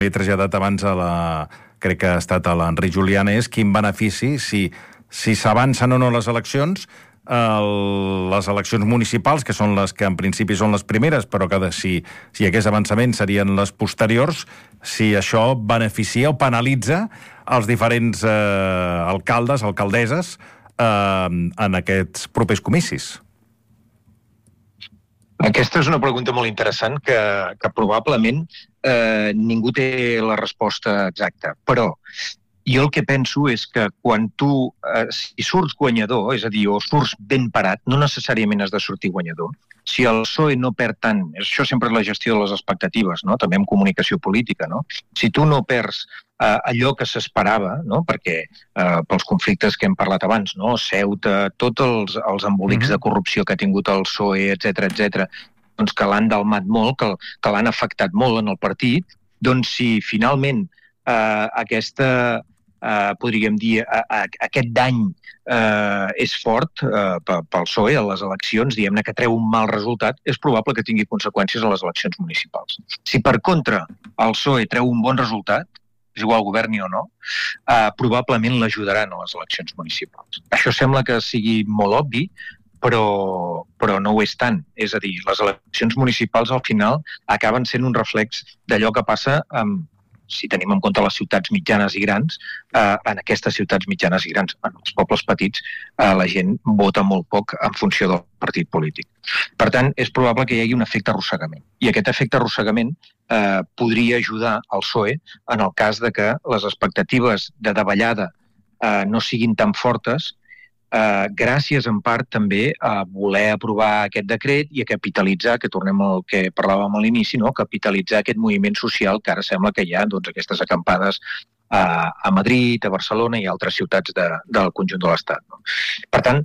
he traslladat abans crec que ha estat a l'Enric Juliana, és quin benefici si s'avancen o no les eleccions municipals, que són les que en principi són les primeres, però que si hi hagués avançament serien les posteriors, si això beneficia o penalitza els diferents alcaldes, alcaldesses en aquests propers comicis. Aquesta és una pregunta molt interessant que probablement ningú té la resposta exacta. Però jo el que penso és que quan tu, si surts guanyador, és a dir, o surts ben parat, no necessàriament has de sortir guanyador. Si el PSOE no perd tant, això sempre és la gestió de les expectatives, no? També en comunicació política, no? Si tu no perds allò que s'esperava, no? Perquè pels conflictes que hem parlat abans, no? Ceuta, tots els embolics de corrupció que ha tingut el PSOE, etc, doncs que l'han delmat molt, que l'han afectat molt en el partit, doncs si finalment podríem dir, aquest dany és fort pel PSOE a les eleccions, diguem-ne que treu un mal resultat, és probable que tingui conseqüències a les eleccions municipals. Si per contra el PSOE treu un bon resultat, és igual governi o no, probablement l'ajudaran a les eleccions municipals. Això sembla que sigui molt obvi, però no ho és tant. És a dir, les eleccions municipals al final acaben sent un reflex d'allò que passa si tenim en compte les ciutats mitjanes i grans, en aquestes ciutats mitjanes i grans, en els pobles petits, la gent vota molt poc en funció del partit polític. Per tant, és probable que hi hagi un efecte arrossegament. I aquest efecte arrossegament podria ajudar al PSOE en el cas de que les expectatives de davallada no siguin tan fortes, gràcies en part també a voler aprovar aquest decret i a capitalitzar, que tornem al que parlàvem a l'inici, no? Capitalitzar aquest moviment social que ara sembla que hi ha aquestes acampades a Madrid, a Barcelona i a altres ciutats del conjunt de l'Estat. No? Per tant,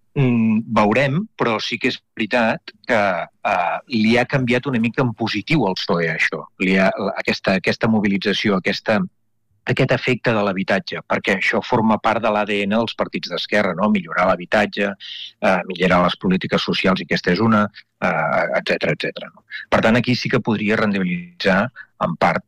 veurem, però sí que és veritat que li ha canviat una mica en positiu al PSOE això, aquesta mobilització, aquest efecte de l'habitatge, perquè això forma part de l'ADN dels partits d'esquerra, no? Millorar l'habitatge, millorar les polítiques socials, i aquesta és una, etc. No? Per tant, aquí sí que podria rendibilitzar en part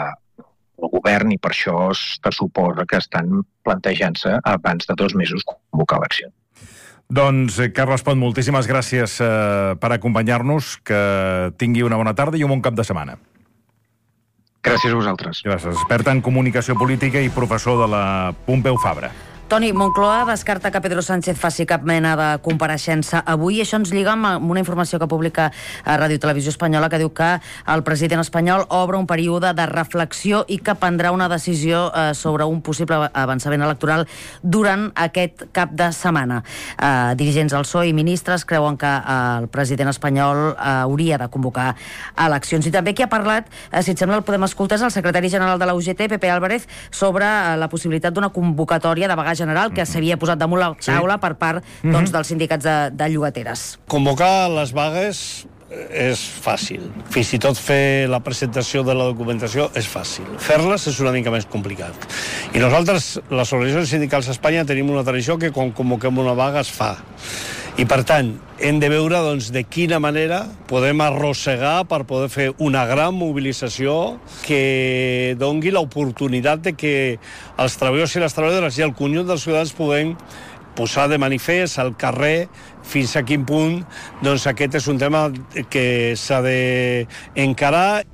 el govern, i per això se suposa que estan plantejant-se abans de 2 mesos convocar eleccions. Doncs, Carles Pont, moltíssimes gràcies per acompanyar-nos, que tingui una bona tarda i un bon cap de setmana. Gràcies a vosaltres. Gràcies. Expert en comunicació política i professor de la Pompeu Fabra. Toni, Moncloa descarta que Pedro Sánchez faci cap mena de compareixença avui. Això ens lliga amb una informació que publica a Ràdio Televisió Espanyola, que diu que el president espanyol obre un període de reflexió i que prendrà una decisió sobre un possible avançament electoral durant aquest cap de setmana. Dirigents del PSOE i ministres creuen que el president espanyol hauria de convocar eleccions. I també qui ha parlat, si et sembla el podem escoltar, és el secretari general de la UGT, Pepe Álvarez, sobre la possibilitat d'una convocatòria de vaga general que s'havia posat damunt la taula per part dels sindicats de llogateres. Convocar les vagues és fàcil. Fins i tot fer la presentació de la documentació és fàcil. Fer-les és una mica més complicat. I nosaltres, les organitzacions sindicals a Espanya, tenim una tradició que quan convoquem una vaga es fa. I per tant, hem de veure de quina manera podem arrossegar per poder fer una gran mobilització que dongui l'oportunitat de que els treballadors i les treballadores i el conjunt dels ciutadans puguem posar de manifest al carrer fins a quin punt aquest és un tema que s'ha d'encarar.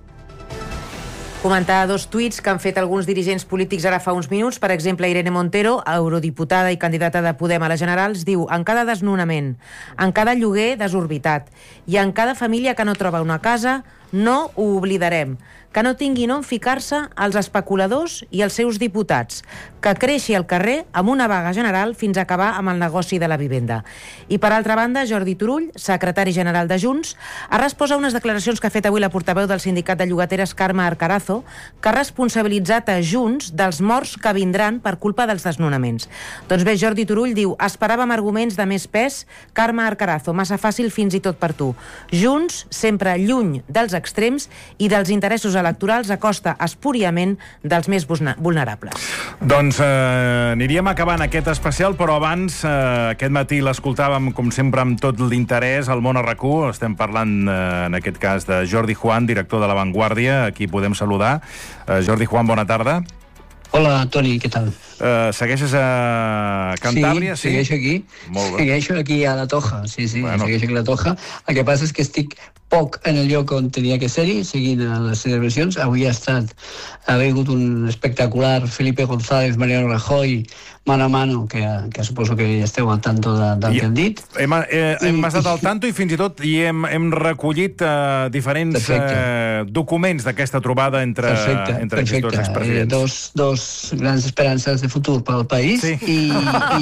Comentar 2 tuits que han fet alguns dirigents polítics ara fa uns minuts. Per exemple, Irene Montero, eurodiputada i candidata de Podem a les generals, diu: en cada desnonament, en cada lloguer desorbitat i en cada família que no troba una casa, no ho oblidarem. Que no tinguin on ficar-se els especuladors i els seus diputats. Que creixi el carrer amb una vaga general fins a acabar amb el negoci de la vivenda. I per altra banda, Jordi Turull, secretari general de Junts, ha respost a unes declaracions que ha fet avui la portaveu del sindicat de llogateres, Carme Arcarazo, que ha responsabilitzat a Junts dels morts que vindran per culpa dels desnonaments. Doncs bé, Jordi Turull diu: esperàvem arguments de més pes. Carme Arcarazo, massa fàcil fins i tot per tu. Junts, sempre lluny dels extrems i dels interessos electorals a costa espúriament dels més vulnerables. Doncs aniríem acabant aquest especial, però abans, aquest matí l'escoltàvem, com sempre, amb tot l'interès al Món a RAC1. Estem parlant, en aquest cas, de Jordi Juan, director de La Vanguardia, a qui podem saludar. Jordi Juan, bona tarda. Hola, Toni, què tal? Segueixes a Cantàbria? Sí, segueixo aquí. Segueixo aquí a la Toja, segueixo aquí a la Toja. El que passa és que estic poc en el lloc on tenia que ser-hi, seguint les celebracions. Avui ha hagut un espectacular Felipe González, Mariano Rajoy, mano a mano, que suposo que ja esteu al tanto del que han dit. Hem estat al tanto i fins i tot hem recollit diferents documents d'aquesta trobada entre aquests dos expresidents. Dos grans esperances de futur pel país. Sí.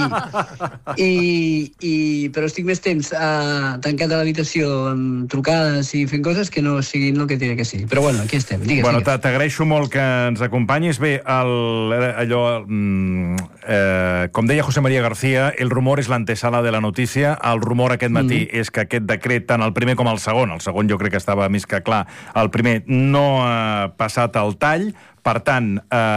Però estic més temps tancat a l'habitació amb trucades i fent coses que no siguin el que té que ser. Però bueno, aquí estem. Digues. T'agraeixo molt que ens acompanyis. Bé, com deia José María García, el rumor és l'antesala de la notícia. El rumor aquest matí és que aquest decret, tant el primer com el segon jo crec que estava més que clar, el primer no ha passat al tall. Per tant,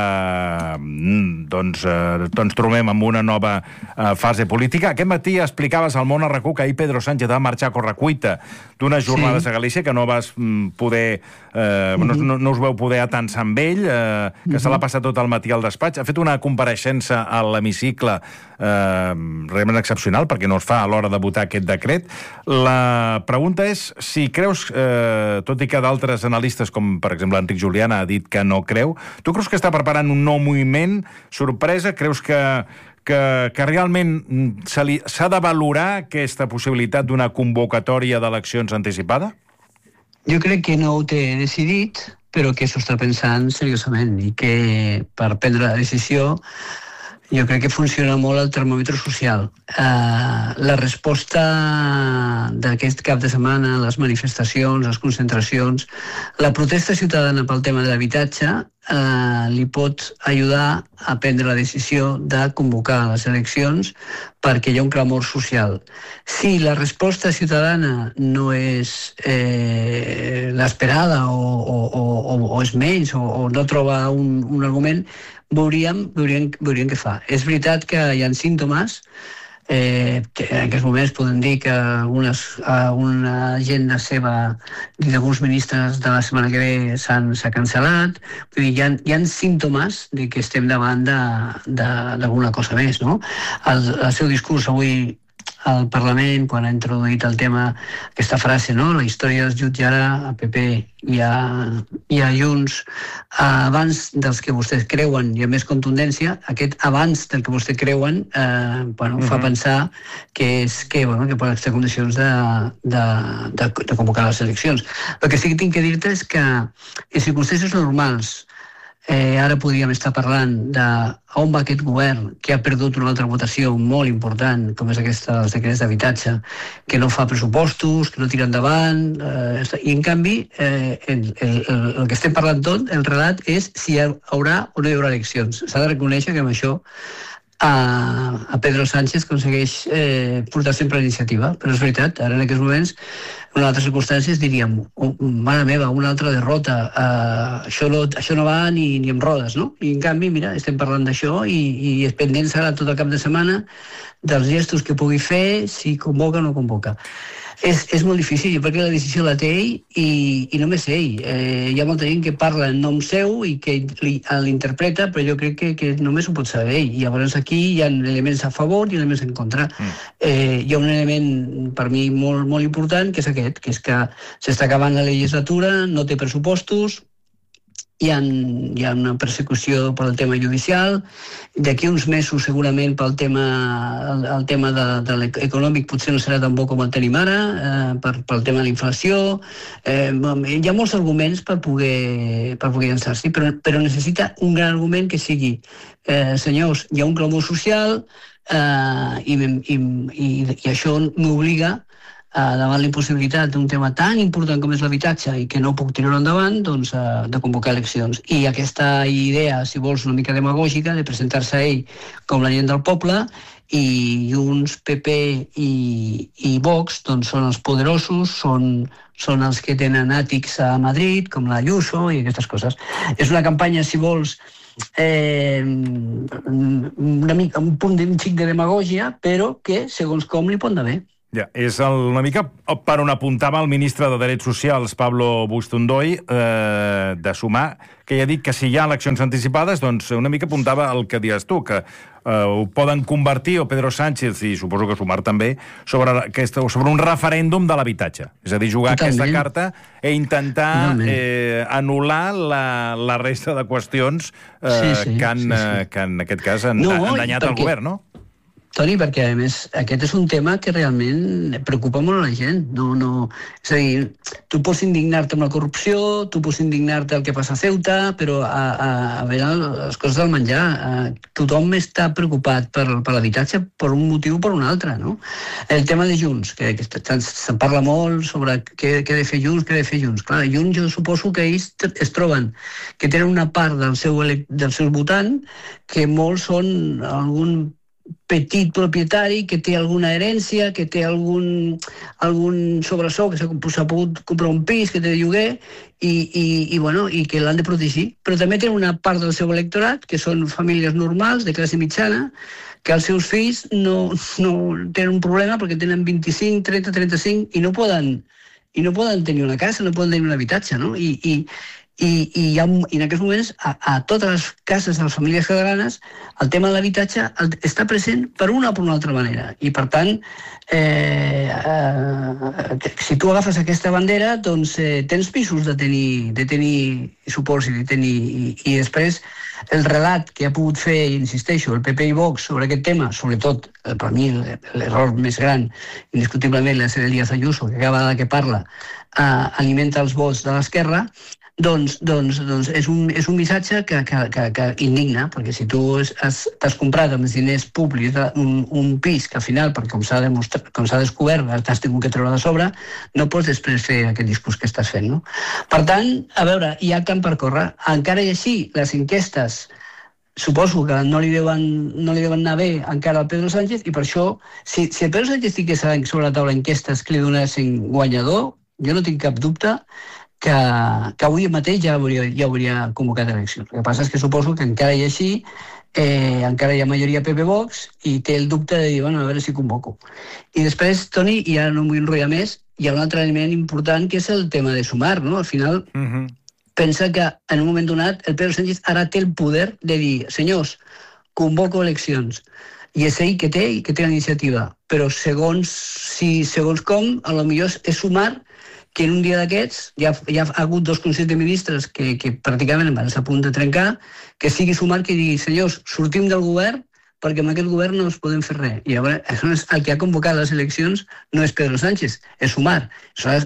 ens trobem amb una nova fase política. Aquest matí explicaves al Món a RAC1 que ahir Pedro Sánchez va marxar a correcuita d'unes jornades a Galícia, que no vas poder... no us veu poder atansar amb ell, que se l'ha passat tot el matí al despatx. Ha fet una compareixença a l'hemicicle realment excepcional, perquè no es fa a l'hora de votar aquest decret. La pregunta és si creus, tot i que d'altres analistes, com per exemple Enric Juliana, ha dit que no creu, tu creus que està preparant un nou moviment sorpresa? Creus que realment s'ha de valorar aquesta possibilitat d'una convocatòria d'eleccions anticipada? Jo crec que no ho té decidit, però que s'ho està pensant seriosament i que per prendre la decisió jo crec que funciona molt el termòmetre social. La resposta d'aquest cap de setmana, les manifestacions, les concentracions, la protesta ciutadana pel tema de l'habitatge li pot ajudar a prendre la decisió de convocar les eleccions perquè hi ha un clamor social. Si la resposta ciutadana no és l'esperada o és menys o no troba un argument, veuríem què fa. És veritat que hi ha símptomes. En aquests moments podem dir que una agenda seva d'alguns ministres de la setmana que ve s'ha cancel·lat. Hi ha símptomes de que estem davant d'alguna cosa més, no? El seu discurs avui al Parlament, quan ha introduït el tema, aquesta frase, no? La història es jutjarà a PP i a Junts abans dels que vostès creuen i amb més contundència. Aquest abans del que vostès creuen fa pensar que poden ser condicions de convocar les eleccions. El que sí que tinc que dir-te és que en circumstàncies normals ara podríem estar parlant d'on va aquest govern que ha perdut una altra votació molt important, com és aquesta dels decrets d'habitatge, que no fa pressupostos, que no tira endavant, i en canvi el que estem parlant tot, el relat és si hi haurà o no hi haurà eleccions. S'ha de reconèixer que amb això a Pedro Sánchez aconsegueix portar sempre la iniciativa, però és veritat, ara en aquests moments, en altres circumstàncies diríem, mare meva, una altra derrota, això no va ni amb rodes, no? I en canvi, mira, estem parlant d'això i és pendent serà tot el cap de setmana dels gestos que pugui fer, si convoca o no convoca. És molt difícil, perquè la decisió la té ell i només ell. Hi ha molta gent que parla en nom seu i que l'interpreta, però jo crec que només ho pot saber ell. I llavors aquí hi ha elements a favor i elements en contra. Hi ha un element per mi molt, molt important, que és aquest, que és que s'està acabant la legislatura, no té pressupostos, hi ha una persecució pel tema judicial, d'aquí uns mesos segurament el tema de l'econòmic potser no serà tan bo com el tenim ara, pel tema de la inflació. Hi ha molts arguments per poder llançar-s'hi, però necessita un gran argument que sigui senyors, hi ha un clamor social i això m'obliga davant la impossibilitat d'un tema tan important com és l'habitatge i que no puc tirar endavant, doncs, de convocar eleccions. I aquesta idea, si vols, una mica demagògica, de presentar-se a ell com la gent del poble i Junts, PP i Vox doncs són els poderosos, són els que tenen àtics a Madrid, com la Ayuso i aquestes coses. És una campanya, si vols, un punt d'un xic de demagògia, però que, segons com, li pot anar bé. Ja, és una mica per on apuntava el ministre de Drets Socials, Pablo Bustundoy, de Sumar, que ja ha dit que si hi ha eleccions anticipades, doncs una mica apuntava el que dius tu, que ho poden convertir, o Pedro Sánchez, i suposo que Sumar també, sobre un referèndum de l'habitatge. És a dir, jugar aquesta carta i intentar anul·lar la resta de qüestions que en aquest cas han danyat el govern, no? Toni, perquè a més aquest és un tema que realment preocupa molt a la gent. És a dir, tu pots indignar-te amb la corrupció, tu pots indignar-te el que passa a Ceuta, però a veure les coses del menjar. Tothom està preocupat per l'habitatge per un motiu o per un altre, no? El tema de Junts, que se'n parla molt sobre què ha de fer Junts, Clar, Junts jo suposo que ells es troben que tenen una part del seu votant que molts són algun petit propietari que té alguna herència, que té algun sobresou, que s'ha pogut comprar un pis, que té de lloguer i que l'han de protegir. Però també té una part del seu electorat, que són famílies normals, de classe mitjana, que els seus fills no tenen un problema perquè tenen 25, 30, 35 i no poden tenir una casa, no poden tenir un habitatge, no? I en aquests moments a totes les cases de les famílies catalanes el tema de l'habitatge està present per una o per una altra manera i per tant si tu agafes aquesta bandera doncs tens pisos de tenir supòsit i després el relat que ha pogut fer, insisteixo, el PP i Vox sobre aquest tema, sobretot per mi l'error més gran indiscutiblement és Elías Ayuso, que cada vegada que parla alimenta els vots de l'esquerra. Doncs és un missatge que indigna, perquè si tu t'has comprat amb els diners públics un pis que al final, perquè com s'ha descobert, t'has tingut que treure de sobre, no pots després fer aquest discurs que estàs fent, no? Per tant, a veure, hi ha camp per córrer. Encara i així, les enquestes suposo que no li deuen anar bé encara al Pedro Sánchez i per això, si el Pedro Sánchez tingués sobre la taula enquestes que li donessin guanyador, jo no tinc cap dubte que avui mateix ja hauria convocat eleccions. El que passa és que suposo que encara i així encara hi ha majoria PP-Vox i té el dubte de dir, bueno, a veure si convoco. I després, Toni, i ara no em vull enrotllar més, hi ha un altre element important que és el tema de Sumar, no? Al final, pensa que en un moment donat el Pedro Sánchez ara té el poder de dir, senyors, convoco eleccions. I és ell que té la iniciativa, però segons com, a lo millor és Sumar que en un dia d'aquests ja ha hagut 2 consells de ministres que pràcticament van estar a punt de trencar, que sigui Sumar que digui, senyors, sortim del govern perquè amb aquest govern no es podem fer res. I llavors el que ha convocat les eleccions no és Pedro Sánchez, és Sumar. Aleshores,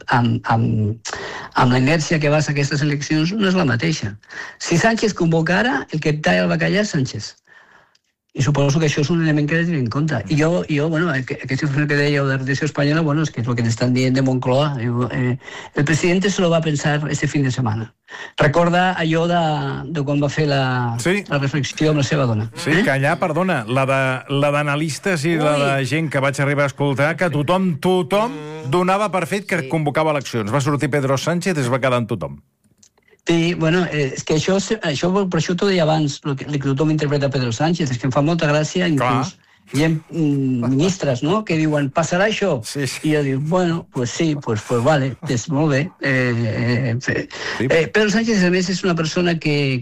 amb la inèrcia que vas a aquestes eleccions no és la mateixa. Si Sánchez convoca ara, el que talla el bacallà és Sánchez. I suposo que això és un element que he de tenir en compte. I jo bueno, aquesta informació que dèieu de Retenció Espanyola, bueno, és que és el que t'estan dient de Moncloa. El presidente se lo va a pensar este fin de semana. Recorda allò de quan va fer la reflexió amb la seva dona. Sí, que allà, perdona, la d'analistes i la de gent que vaig arribar a escoltar, que tothom donava per fet que convocava eleccions. Va sortir Pedro Sánchez i es va quedar amb tothom. Sí, bueno, és que això per això t'ho deia abans, el que tothom interpreta Pedro Sánchez, és que em fa molta gràcia, inclús hi ha ministres, no?, que diuen, passarà això? Sí. I jo dic, bueno, pues sí, pues vale, és molt bé. Pedro Sánchez, a més, és una persona que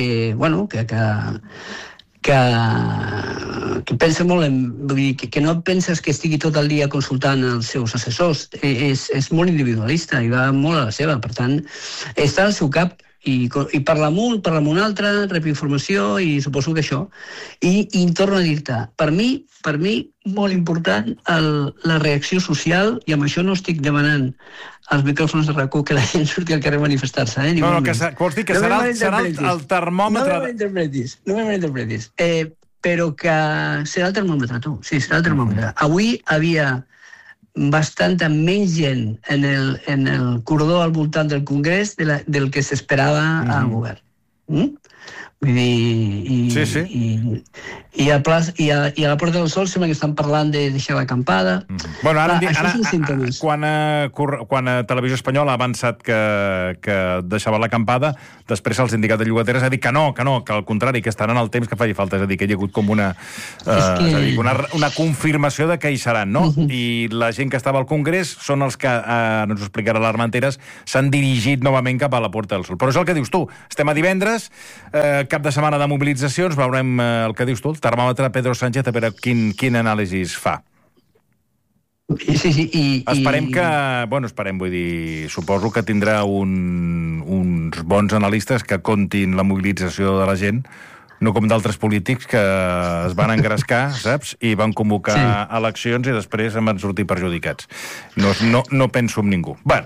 pensa molt vull dir, que no penses que estigui tot el dia consultant els seus assessors, és molt individualista i va molt a la seva, per tant, està al seu cap i parla amb un altre, rep informació i suposo que això. I torno a dir-te, per mi, molt important la reacció social, i amb això no estic demanant als micròfons de RAC1 que la gent surti al carrer a manifestar-se. No, que vols dir que serà el termòmetre... No me malinterpretis. Però que serà el termòmetre, tu. Sí, serà el termòmetre. Avui havia bastanta menys gent en el corredor al voltant del Congrés del que s'esperava al govern. Vull dir, i a la Porta del Sol sembla que estan parlant de deixar l'acampada. Bueno, ara quan a Televisió Espanyola ha avançat que deixava l'acampada, després el sindicat de llogateres ha dit que no, que al contrari, que estaran al temps que faci falta. És a dir, que hi ha hagut com una confirmació de que hi seran, no? I la gent que estava al Congrés són els que, no ens ho explicarà l'Armenteres, s'han dirigit novament cap a la Porta del Sol. Però és el que dius tu. Estem a divendres, cap de setmana de mobilitzacions, veurem el que dius tu, el termòmetre Pedro Sánchez, a veure quin anàlisi fa. Esperem que... Esperem, vull dir, suposo que tindrà uns bons analistes que contin la mobilització de la gent, no com d'altres polítics que es van engrescar, saps? I van convocar eleccions i després en van sortir perjudicats. No penso en ningú. Molt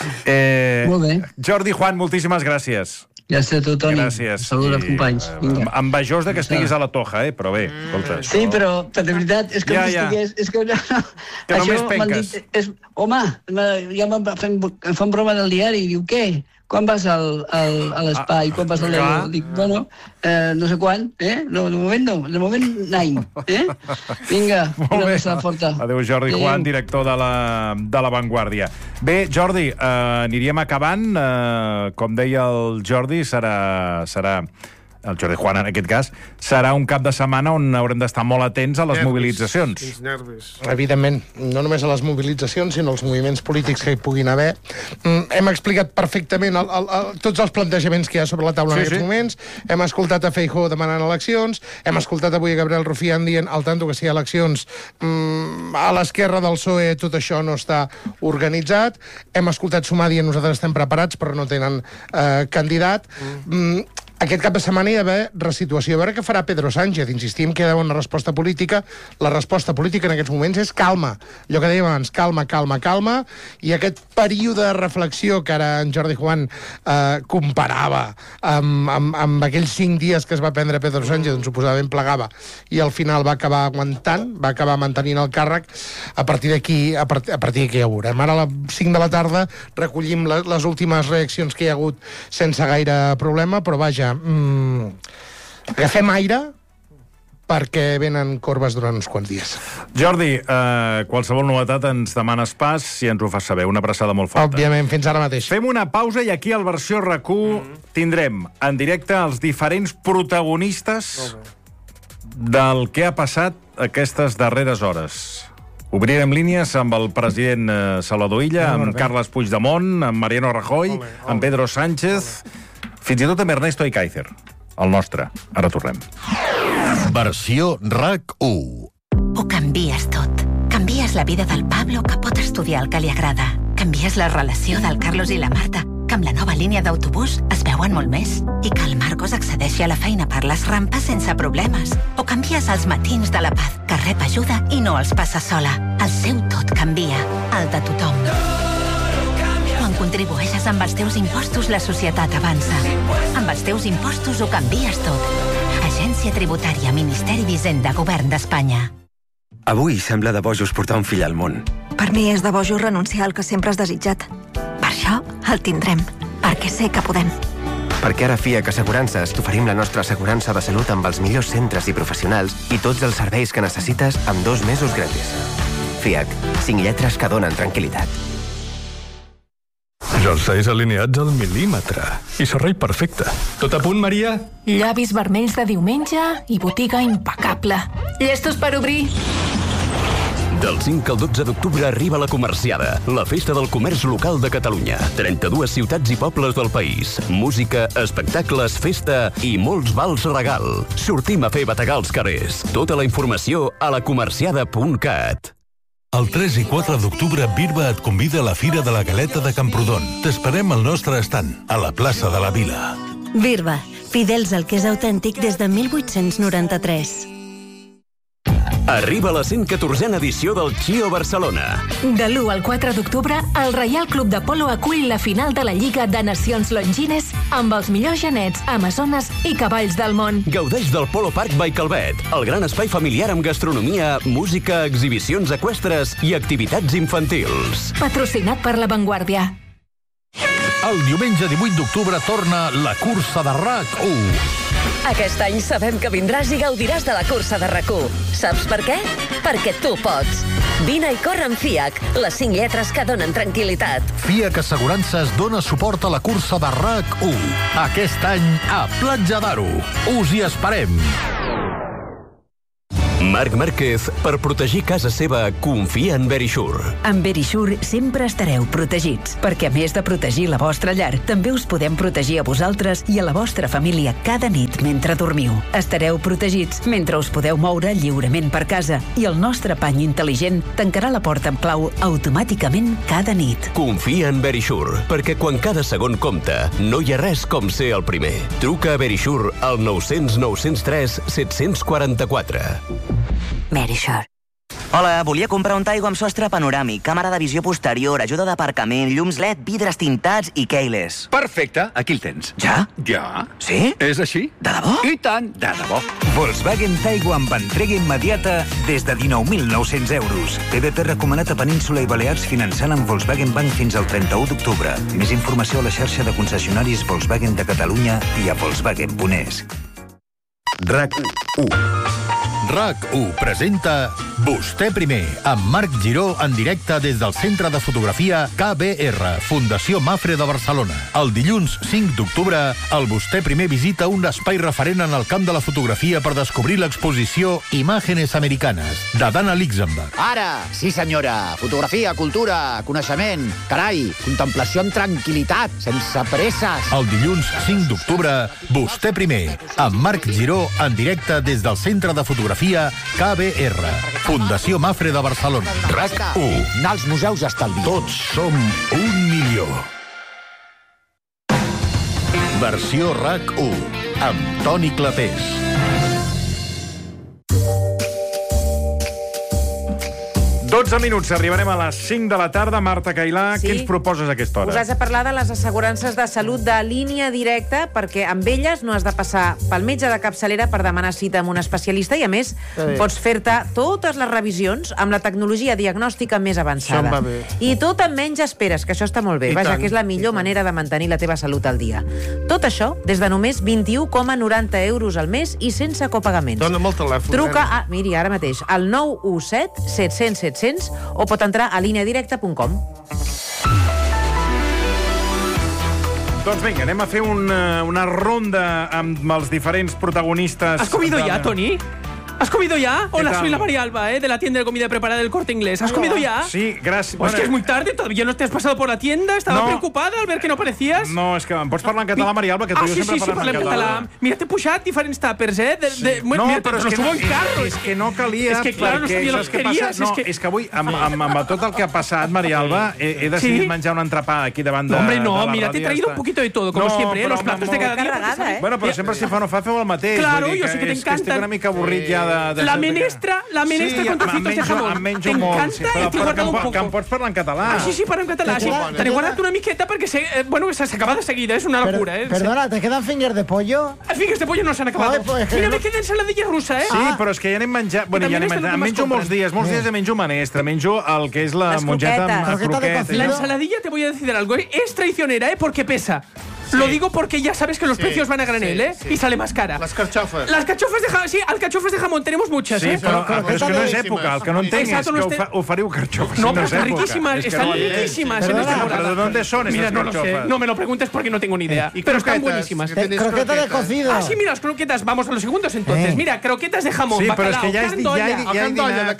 bé. Jordi, Juan, moltíssimes gràcies. Ja sé tu, Toni. Gràcies. Salut als companys. Envejós de que estiguis a la Toja, però bé, escolta. Sí, però de veritat, és que no estigués... És que només penques. Home, ja em fan broma del diari, diu, què? Quan vas a l'espai? Quan vas a l'Evo? Dic, no sé quan, de moment naim, Vinga, una abraçada forta. Adéu, Jordi Juan, director de La Vanguardia. Bé, Jordi, aniríem acabant. Com deia el Jordi, serà el Jordi Juan en aquest cas, serà un cap de setmana on haurem d'estar molt atents a les mobilitzacions. Evidentment, no només a les mobilitzacions, sinó als moviments polítics que hi puguin haver. Hem explicat perfectament tots els plantejaments que hi ha sobre la taula en aquests moments. Hem escoltat a Feijóo demanant eleccions, hem escoltat avui a Gabriel Rufián dient al tanto que si hi ha eleccions a l'esquerra del PSOE tot això no està organitzat. Hem escoltat Sumar dient nosaltres estem preparats però no tenen candidat. Aquest cap de setmana hi ha d'haver resituació. A veure què farà Pedro Sánchez. Insistim que hi ha d'haver una resposta política. La resposta política en aquests moments és calma. Allò que dèiem abans, calma. I aquest període de reflexió que ara en Jordi Juan comparava amb aquells 5 dies que es va prendre Pedro Sánchez, on suposadament plegava, i al final va acabar aguantant, va acabar mantenint el càrrec. A partir d'aquí ja ho veurem. Ara a les 5 de la tarda recollim les últimes reaccions que hi ha hagut sense gaire problema, però vaja, agafem aire perquè venen corbes durant uns quants dies. Jordi, qualsevol novetat ens demanes pas si ens ho fas saber. Una abraçada molt forta. Òbviament, fins ara mateix. Fem una pausa i aquí al Versió RAC1 tindrem en directe els diferents protagonistes del que ha passat aquestes darreres hores. Obrirem línies amb el president Salvador Illa, amb Carles Puigdemont, amb Mariano Rajoy, amb Pedro Sánchez, fins i tot amb Ernesto Ekaizer, el nostre. Ara tornem. Versió RAC1. Ho canvies tot. Canvies la vida del Pablo, que pot estudiar el que li agrada. Canvies la relació del Carlos i la Marta, que amb la nova línia d'autobús es veuen molt més. I que el Marcos accedeixi a la feina per les rampes sense problemes. O canvies els matins de la Paz, que rep ajuda i no els passa sola. El seu tot canvia. El de tothom. Quan contribueixes amb els teus impostos, la societat avança. Amb els teus impostos ho canvies tot. Agència Tributària, Ministeri d'Hisenda, Govern d'Espanya. Avui sembla de bojos portar un fill al món. Per mi és de bojos renunciar al que sempre has desitjat. Per això el tindrem, perquè sé que podem. Perquè ara a FIAC Assegurances t'oferim la nostra assegurança de salut amb els millors centres i professionals i tots els serveis que necessites amb 2 mesos gratis. FIAC, 5 lletres que donen tranquil·litat. Jerseis alineats al mil·límetre. I servei perfecte. Tot a punt, Maria? Llavis vermells de diumenge i botiga impecable. Llestos per obrir? Del 5 al 12 d'octubre arriba la Comerciada, la festa del comerç local de Catalunya. 32 ciutats i pobles del país. Música, espectacles, festa i molts vals regal. Sortim a fer bategar als carrers. Tota la informació a lacomerciada.cat. El 3 i 4 d'octubre, Birba et convida a la Fira de la Galeta de Camprodon. T'esperem al nostre estand, a la plaça de la Vila. Birba, fidels al que és autèntic des de 1893. Arriba la 114a edició del Chio Barcelona. De l'1 al 4 d'octubre, el Reial Club de Polo acull la final de la Lliga de Nacions Longines amb els millors genets, amazones i cavalls del món. Gaudeix del Polo Park by Calvet, el gran espai familiar amb gastronomia, música, exhibicions eqüestres i activitats infantils. Patrocinat per La Vanguardia. El diumenge 18 d'octubre torna la cursa de RAC1. Aquest any sabem que vindràs i gaudiràs de la cursa de RAC1. Saps per què? Perquè tu pots. Vine i corre amb FIAC, les 5 lletres que donen tranquil·litat. FIAC Assegurances dona suport a la cursa de RAC1. Aquest any a Platja d'Aro. Us hi esperem. Marc Márquez, per protegir casa seva, confia en Verisure. Amb Verisure sempre estareu protegits, perquè a més de protegir la vostra llar, també us podem protegir a vosaltres i a la vostra família cada nit mentre dormiu. Estareu protegits mentre us podeu moure lliurement per casa i el nostre pany intel·ligent tancarà la porta amb clau automàticament cada nit. Confia en Verisure, perquè quan cada segon compta, no hi ha res com ser el primer. Truca a Verisure al 900 903 744. Verisure. Hola, volia comprar un Taigo amb sostre panoràmic, càmera de visió posterior, ajuda d'aparcament, llums LED, vidres tintats i keyless. Perfecte, aquí el tens. Ja? Ja. Sí? És així. De debò? I tant, de debò. Volkswagen Taigo amb entrega immediata des de 19.900 euros. TDT recomanat a Península i Balears finançant amb Volkswagen Bank fins al 31 d'octubre. Més informació a la xarxa de concessionaris Volkswagen de Catalunya i a Volkswagen.es. RAC1. RAC1 presenta Vostè primer, amb Marc Giró en directe des del Centre de Fotografia KBR, Fundació Mafre de Barcelona. El dilluns 5 d'octubre, el Vostè primer visita un espai referent en el camp de la fotografia per descobrir l'exposició Imágenes Americanes, de Dana Luxemburg. Ara, sí senyora, fotografia, cultura, coneixement, carai, contemplació amb tranquil·litat, sense presses. El dilluns 5 d'octubre, Vostè primer, amb Marc Giró en directe des del Centre de Fotografia KBR, Fundació Mafre de Barcelona. RAC1. Anar als museus estalvia. Tots som 1 milió. Versió RAC1, amb Toni Clapés. Minuts, arribarem a les 5 de la tarda. Marta Cailà, què ens proposes a aquesta hora? Us has de parlar de les assegurances de salut de línia directa, perquè amb elles no has de passar pel metge de capçalera per demanar cita amb un especialista i, a més, pots fer-te totes les revisions amb la tecnologia diagnòstica més avançada. I tot amb menys esperes, que això està molt bé. Vaja, que és la millor manera de mantenir la teva salut al dia. Tot això des de només 21,90 euros al mes i sense copagament. Dóna molt telèfon. Truca, miri, ara mateix, al 917 700 700 o pot entrar a lineadirecta.com. Doncs vinga, anem a fer una ronda amb els diferents protagonistes. ¿Has comido ya, Toni? ¿Has comido ya? Hola, soy la María Alba, de la tienda de comida preparada del Corte Inglés. ¿Has comido ya? Sí, gracias. Pues que es muy tarde, todavía no te has pasado por la tienda. Estaba preocupada al ver que no aparecías. No, és que em pots parlar en català, Maria Alba, que tu sempre parlem en català. Mira, t'he pujat diferents tàpers, No, però és que no calia. És que, clar, no sabia lo que querías. No, és que avui, amb tot el que ha passat, Maria Alba, he decidit menjar un entrepà aquí davant de... Hombre, no, mira, te he traído un poquito de todo, como siempre, los platos de cada día. Bueno, però sempre si fa no fa, feu el mateix. Claro, yo sé que te encanta. Estic una mica avorrit ja de... La menestra con trocitos de jamón. Em menjo molt, sí, però que em pots parlar en català. Sí, parlo en català. Sí. Te n'he guardat una miqueta perquè s'acaba de seguida, és una locura. Perdona, ¿te quedan fingers de pollo? Els fingers de pollo no s'han acabat. Mira, me queda ensaladilla russa, Sí, però és que ja n'hem menjat... Bueno, ja n'hem menjat. Em menjo molts dies menjo menestra, menjo el que és la mongeta amb croquetes. La ensaladilla, te voy a decir algo, es traicionera, porque pesa. Lo digo porque ya sabes que los precios van a granel, y sale más cara. Las carchofas. Las carchofas de jamón, sí, alcachofas de jamón tenemos muchas, Sí, però és que no és època, el que no entenc és que oferiu carxofes. No, pero están riquísimas, están riquísimas. ¿Pero de dónde son esas carchofas? No lo sé, no me lo preguntes porque no tengo ni idea. Pero están buenísimas. Croquetas de cocido. Ah, sí, mira, las croquetas, vamos a los segundos entonces. Mira, croquetas de jamón, bacalao, carn d'olla.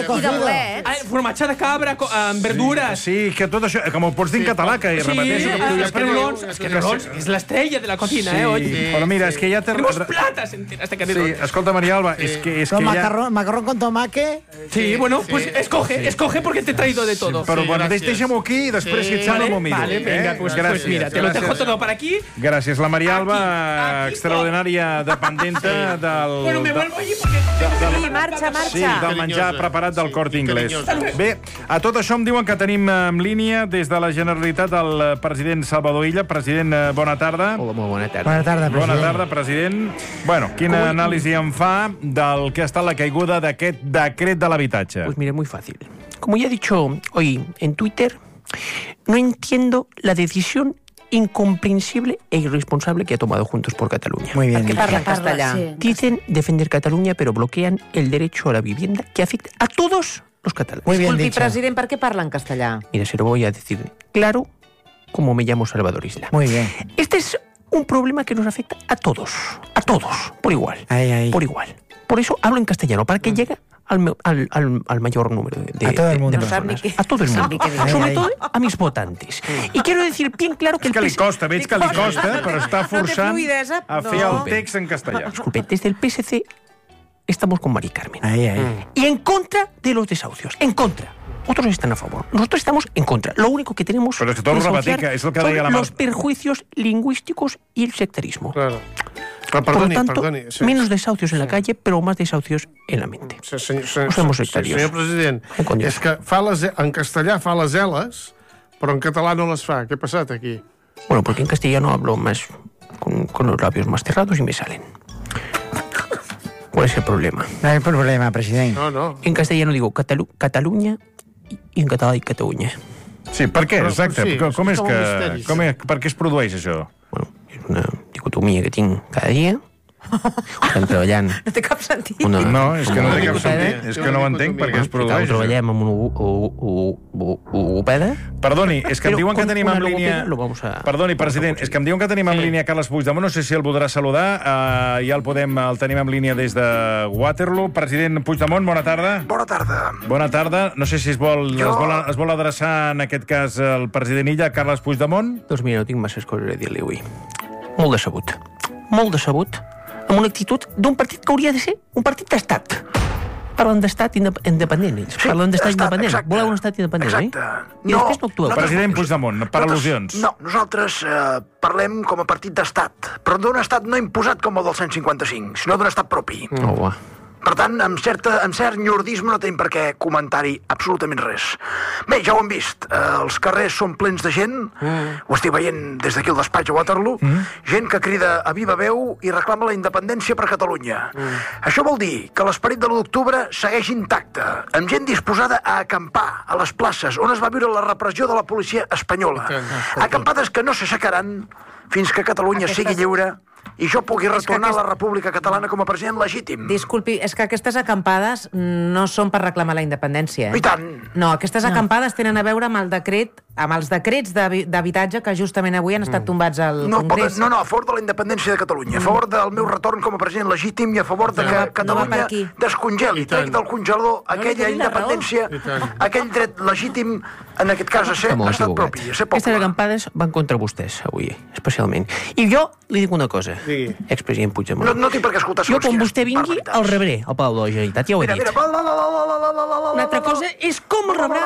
Formatge de cabra, verdures. Sí, que tot això, com ho pots dir en català, que repeteixo. Escanerons, és l'estrella de la cocina, hoy. Però mira, és que ja... Tenemos platas enteras de canerons. Sí, escolta, Maria Alba, és que ja... Macarrón con tomate. Sí, bueno, pues escoge porque te he traído de todo. Però bueno, deixa'm-ho aquí i després, si et sembla, m'ho miro. Vale, venga, pues mira, te lo dejo todo per aquí. Gràcies, la Maria Alba, extraordinària dependenta del... Bueno, me vuelvo allí porque... Marxa. Sí, del menjar preparat del Corte Inglés. Bé, a tot això em diuen que tenim en línia des de la Generalitat el president Salvador Illa. President, bona tarda. Hola, molt bona tarda. Bona tarda, president. Bona tarda, president. Bueno, quina anàlisi em fa del que ha estat la caiguda d'aquest decret de l'habitatge? Pues mire, muy fácil. Como ya he dicho hoy en Twitter, no entiendo la decisión incomprensible e irresponsable que ha tomado Juntos por Cataluña. Muy bien. ¿Por qué parlan castellà? Dicen defender Cataluña, pero bloquean el derecho a la vivienda que afecta a todos los catalanes. Muy bien dicho. President, ¿por qué parlan castellà? Mira, se lo voy a decir claro, como me llamo Salvador Isla. Muy bien. Este es un problema que nos afecta a todos, por igual. Por igual. Por eso hablo en castellano, para que llegue al mayor número de personas. A todo el mundo. Sobre todo a mis votantes. Y quiero decir bien claro que... És que li costa, veig que li costa, però està forçant a fer el text en castellà. Disculpe, desde el PSC estamos con Mari Carmen. Y en contra de los desahucios. En contra. Otros están a favor. Nosotros estamos en contra. Lo único que tenemos que desahuciar son los perjuicios lingüísticos y el sectarismo. Claro. Por lo tanto, menos desahucios en la calle, però més desahucios en la mente. No som sectarios. Senyor president, és que en castellà fa les L's, però en català no les fa. ¿Qué ha passat aquí? Bueno, porque en castellano hablo más con los labios más cerrados y me salen. ¿Cuál es el problema? No hay problema, president. No. En castellano digo Catalunya i en català dic Catalunya. Sí, per què? Exacte. Com és que... Per què es produeix això? Bueno, és una dicotomia que tinc cada dia. Estem treballant... No té cap sentit. No, és que no té cap sentit. És que no ho entenc perquè es produeix. Treballem amb una logopeda. Perdoni, és que em diuen que tenim en línia... Perdoni, president, és que em diuen que tenim en línia Carles Puigdemont. No sé si el voldrà saludar. Ja el tenim en línia des de Waterloo. President Puigdemont, bona tarda. Bona tarda. Bona tarda. No sé si es vol adreçar en aquest cas el president Illa, Carles Puigdemont. Doncs mira, no tinc masses coses a dir-li avui. Molt decebut. Molt decebut. Amb una actitud d'un partit que hauria de ser un partit d'estat. Parlen d'estat independent, ells. Parlen d'estat independent. Voleu un estat independent, exacte. I després no actueu. President Puigdemont, per al·lusions. No, nosaltres parlem com a partit d'estat, però d'un estat no imposat com el del 155, sinó d'un estat propi. Per tant, amb cert nyordisme no tenim per què comentar-hi absolutament res. Bé, ja ho hem vist, els carrers són plens de gent, ho estic veient des d'aquí al despatx a Waterloo, gent que crida a viva veu i reclama la independència per Catalunya. Això vol dir que l'esperit de l'1 d'octubre segueix intacte, amb gent disposada a acampar a les places on es va viure la repressió de la policia espanyola. Acampades que no s'aixecaran fins que Catalunya sigui lliure i jo pugui retornar a la República Catalana com a president legítim. Disculpi, és que aquestes acampades no són per reclamar la independència. I tant. No, aquestes acampades tenen a veure amb el decret, amb els decrets d'habitatge que justament avui han estat tombats al Congrés. No, a favor de la independència de Catalunya, a favor del meu retorn com a president legítim i a favor de que Catalunya descongeli, tregui del congelador aquella independència, aquell dret legítim, en aquest cas a ser estat propi, a ser poble. Aquestes acampades van contra vostès avui, especialment. I jo li dic una cosa, expresident Puigdemont. No tinc per què escoltar jo quan vostè vingui el rebré al Palau de la Generalitat, ja ho he dit. Una altra cosa és com el rebrà.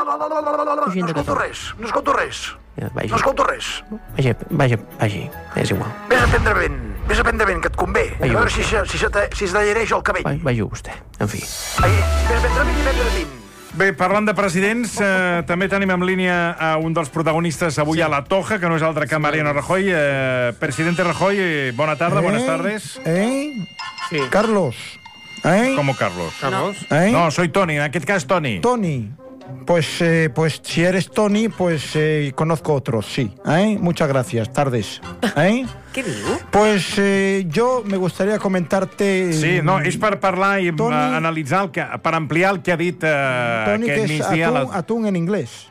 No escolto res. No escolto res. Vagi, és igual. Vés a prendre vent, que et convé. A veure si es d'allereix el cabell. Vagi vostè, en fi. Vés a prendre vent i prendre vent. Bé, parlant de presidents, també tenim en línia un dels protagonistes avui a la Toja, que no és altre que Mariano Rajoy. Presidente Rajoy, bona tarda, buenas tardes. Sí. Carlos. ¿Cómo Carlos? ¿Carlos? No, soy Tony, en aquest cas Tony. Tony. Pues si eres Tony, pues conozco otros, sí. Muchas gracias, tardes. ¿Qué digo? Pues yo me gustaría comentarte... Sí, no, és per parlar i analitzar, per ampliar el que ha dit Tony, aquest migdia. Tony, que és atún en inglés.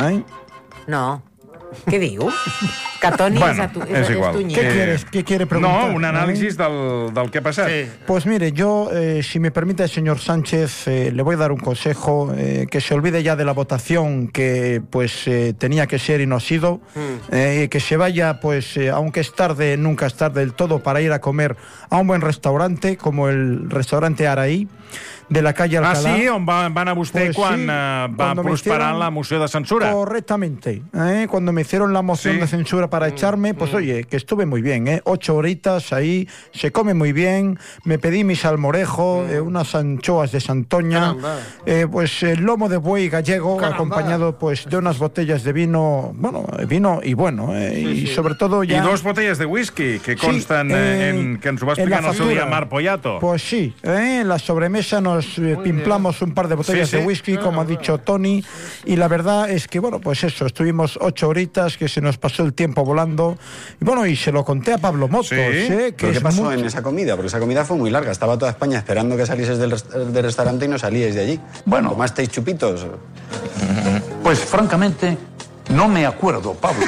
No. Què diu? Que Tony és igual. ¿Qué quiere preguntar? No, un análisis del que ha pasado. Sí. Pues mire, yo, si me permite, señor Sánchez, le voy a dar un consejo, que se olvide ya de la votación que pues tenía que ser y no ha sido, que se vaya, pues, aunque es tarde, nunca es tarde del todo, para ir a comer a un buen restaurante, como el restaurante Araí, de la calle Alcalá. Sí? On va anar vostè quan va prosperar la moció de censura? Correctamente. Cuando me hicieron la moción de censura para echarme, pues oye, que estuve muy bien, 8 horitas ahí, se come muy bien, me pedí mi salmorejo, unas anchoas de Santoña, pues el lomo de buey gallego, acompañado pues de unas botellas de vino, vino y bueno, y sobre todo ya... Y 2 botellas de whisky, que constan que ens ho va explicar en el seu dia Marc Poyato. Pues sí, la sobremesa nos nos pimplamos un par de botellas de whisky, como ha dicho Tony, y la verdad es que, bueno, pues eso, estuvimos 8 horitas, que se nos pasó el tiempo volando, y bueno, y se lo conté a Pablo Motos. ¿Pero qué pasó en esa comida? Porque esa comida fue muy larga, estaba toda España esperando que salieses del restaurante y no salíais de allí. Bueno. ¿Tomasteis chupitos? Pues francamente, no me acuerdo, Pablo.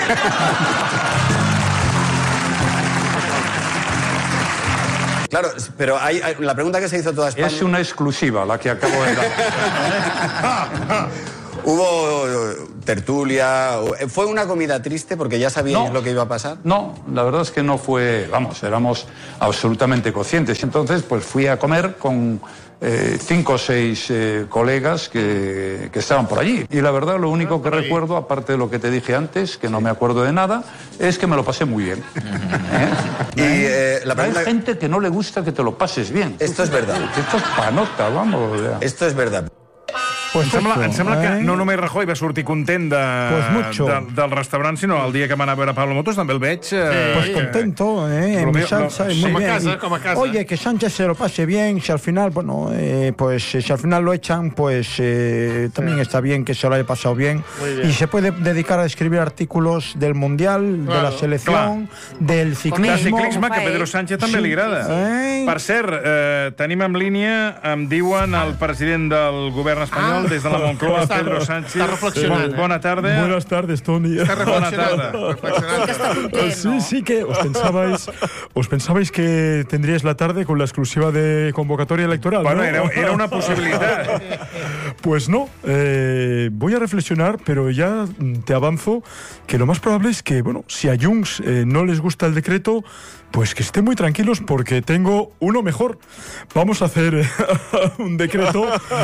Claro, pero la pregunta que se hizo toda España... Es una exclusiva la que acabo de dar. ¿Hubo tertulia? ¿Fue una comida triste porque ya sabíais lo que iba a pasar? No, la verdad es que no fue... Vamos, éramos absolutamente conscientes. Entonces, pues fui a comer con 5 o 6 colegas que estaban por allí. Y la verdad, lo único que recuerdo, aparte de lo que te dije antes, que no me acuerdo de nada, es que me lo pasé muy bien. Hay gente que no le gusta que te lo pases bien. Esto es verdad. Esto es panota, vamos. Esto es verdad. Pues em sembla que no només Rajoy va sortir content del restaurant, sinó el dia que van a veure Pablo Motos també el veig... Pues contento, en mi salsa, muy bien. Como a casa. Oye, que Sánchez se lo pase bien, si al final, bueno, pues si al final lo echan, pues también está bien que se lo haya pasado bien. Y se puede dedicar a escribir artículos del Mundial, de la selección, del ciclismo. Del ciclisme, que a Pedro Sánchez també li agrada. Per cert, tenim en línia, em diuen el president del govern espanyol, des de la Moncloa, Pedro Sánchez. Está reflexionando. Buenas tardes. Buenas tardes, Tony. Está reflexionando. Sí, que os pensabais que tendríais la tarde con la exclusiva de convocatoria electoral. Bueno, ¿no? era una posibilidad. Pues no, voy a reflexionar, pero ya te avanzo que lo más probable es que, bueno, si a Junts no les gusta el decreto, pues que estén muy tranquilos porque tengo uno mejor. Vamos a hacer un decreto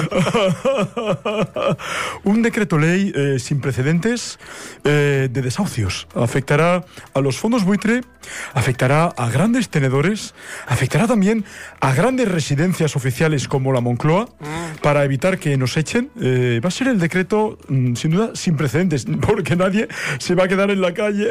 ley sin precedentes de desahucios. Afectará a los fondos buitre, afectará a grandes tenedores, afectará también a grandes residencias oficiales como la Moncloa para evitar que nos echen. Va a ser el decreto, sin duda, sin precedentes, porque nadie se va a quedar en la calle.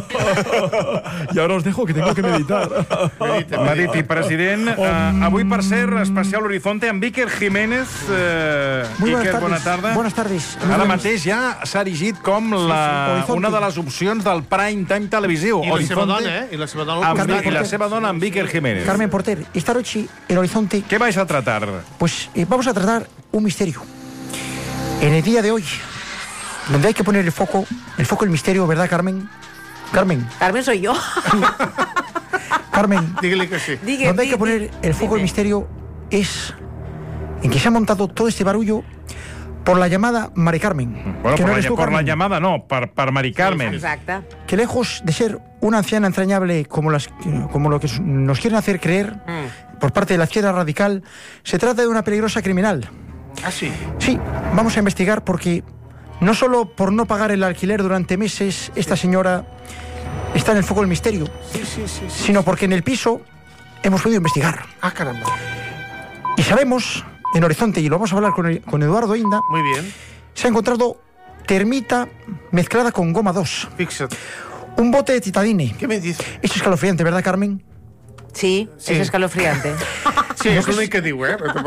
Y ahora os dejo que tengo que meditar. Mediti, president. Avui, per ser especial Horizonte, amb Iker Jiménez. Iker, bona tarda. Buenas tardes. Ara mateix ja s'ha erigit com una de les opcions del prime time televisiu. I la seva dona, I la seva dona. I la seva dona amb Iker Jiménez. Carmen Porter, esta noche el Horizonte... ¿Qué vais a tratar? Pues vamos a tratar un misterio. En el día de hoy, donde hay que poner el foco el misterio, ¿verdad, Carmen? Carmen soy yo. Carmen, dígale que sí. Donde hay que poner el foco del misterio es en que se ha montado todo este barullo por la llamada Mari Carmen. Bueno, por la llamada no, per Mari Carmen. Exacte. Que lejos de ser una anciana entrañable como lo que nos quieren hacer creer por parte de la izquierda radical, se trata de una peligrosa criminal. ¿Ah, sí? Sí, vamos a investigar porque no solo por no pagar el alquiler durante meses, esta señora está en el foco del misterio, sino porque en el piso hemos podido investigar. Ah, caramba. Y sabemos, en Horizonte, y lo vamos a hablar con Eduardo Inda, muy bien, se ha encontrado termita mezclada con goma 2. Fíjate. Un bote de titadine. ¿Qué me dices? Esto es escalofriante, ¿verdad, Carmen? Sí, es escalofriante. Sí, es lo único que digo,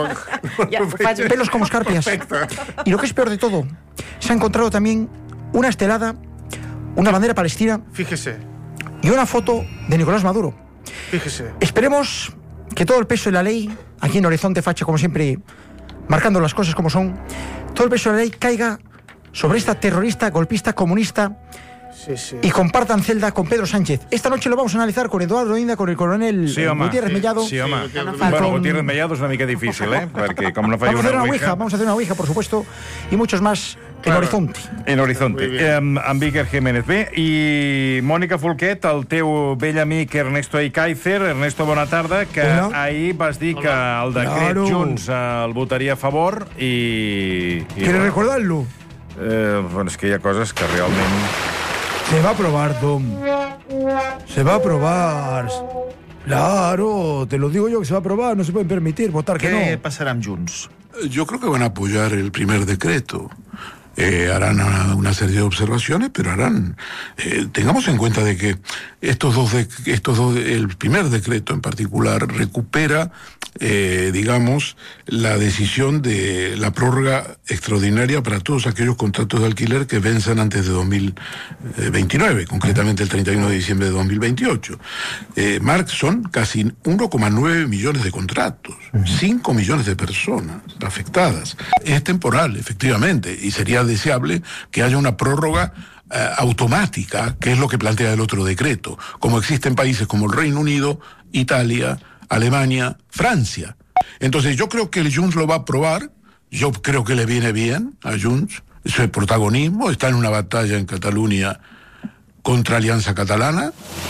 Pelos como escarpias. Perfecto. Y lo que es peor de todo, se ha encontrado también una estelada, una bandera palestina. Fíjese. Y una foto de Nicolás Maduro. Fíjese. Esperemos que todo el peso de la ley, aquí en Horizonte Facha, como siempre, marcando las cosas como son, todo el peso de la ley caiga sobre esta terrorista, golpista, comunista, y compartan celda con Pedro Sánchez. Esta noche lo vamos a analizar con Eduardo Inda, con el coronel Gutiérrez Mellado. Sí, home. Bueno, Gutiérrez Mellado és una mica difícil, perquè com no faig vamos a hacer una ouija, por supuesto, y muchos más en Horizonte. En Horizonte. Amb Iker Jiménez. Bé, i Mònica Folquet, el teu vell amic Ernesto Eikaizer. Ernesto, bona tarda, que ahir vas dir que el decret Junts el votaria a favor i... ¿Quieres recordarlo? Bueno, és que hi ha coses que realment... Se va a aprobar, Tom. Se va a aprobar. Claro, te lo digo yo que se va a aprobar. No se puede permitir votar que no. ¿Qué pasará en Junts? Yo creo que van a apoyar el primer decreto. Harán una serie de observaciones, pero harán... tengamos en cuenta de que estos dos, el primer decreto en particular recupera digamos, la decisión de la prórroga extraordinaria para todos aquellos contratos de alquiler que venzan antes de 2029, concretamente el 31 de diciembre de 2028. Marc, son casi 1,9 millones de contratos, 5 millones de personas afectadas. Es temporal, efectivamente, y sería deseable que haya una prórroga automática, que es lo que plantea el otro decreto, como existe en países como el Reino Unido, Italia, Alemania, Francia. Entonces yo creo que el Junts lo va a aprobar, yo creo que le viene bien a Junts, ese protagonismo, está en una batalla en Cataluña contra Alianza Catalana.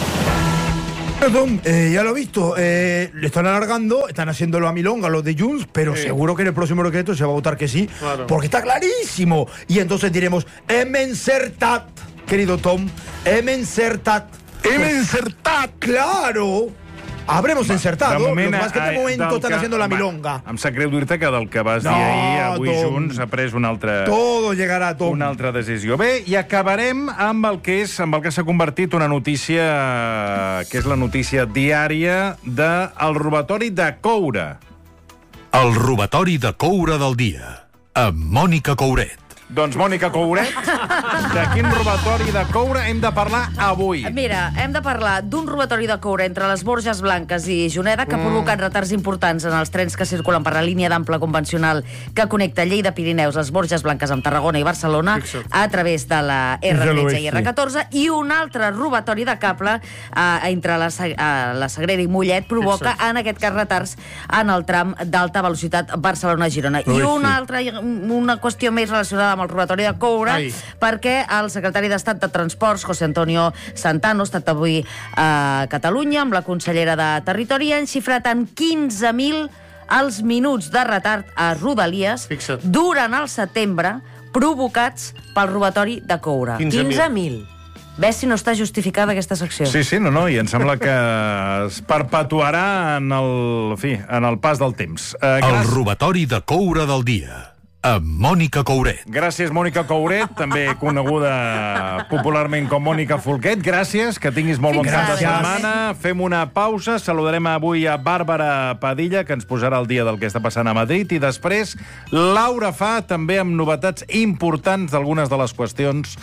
Perdón, ya lo he visto, le están alargando, están haciéndolo a milonga los de Junts, pero seguro que en el próximo decreto se va a votar que sí, porque está clarísimo. Y entonces diremos, hem encertat, querido Tom, hem encertat. ¡Hem encertat! ¡Claro! Habremos encertado, lo que pasa es que en aquest moment estan haciendo la milonga. Em sap greu dir-te que del que vas dir ahir, avui Junts ha pres una altra... Todo llegará, Tom. Una altra decisió. Bé, i acabarem amb el que s'ha convertit una notícia, que és la notícia diària del robatori de coure. El robatori de coure del dia, amb Mònica Couret. Doncs, Mònica Couret, de quin robatori de coure hem de parlar avui? Mira, hem de parlar d'un robatori de coure entre les Borges Blanques i Juneda que ha provocat retards importants en els trens que circulen per la línia d'ample convencional que connecta Lleida-Pirineus, les Borges Blanques amb Tarragona i Barcelona a través de la R13 i R14, i un altre robatori de cable entre la Sagrera i Mollet provoca en aquest cas retards en el tram d'alta velocitat Barcelona-Girona. I una qüestió més relacionada amb el robatori de coure, perquè el secretari d'Estat de Transports, José Antonio Santano, ha estat avui a Catalunya amb la consellera de Territori i ha xifrat en 15.000 els minuts de retard a Rodalies durant el setembre provocats pel robatori de coure. 15.000. Ves si no està justificada aquesta secció. Sí, i em sembla que es perpetuarà en el pas del temps. El robatori de coure del dia, amb Mònica Couret. Gràcies, Mònica Couret, també coneguda popularment com Mònica Folquet. Gràcies, que tinguis molt bon cap de setmana. Fem una pausa, saludarem avui a Bàrbara Padilla, que ens posarà al dia del que està passant a Madrid, i després Laura Fa, també amb novetats importants d'algunes de les qüestions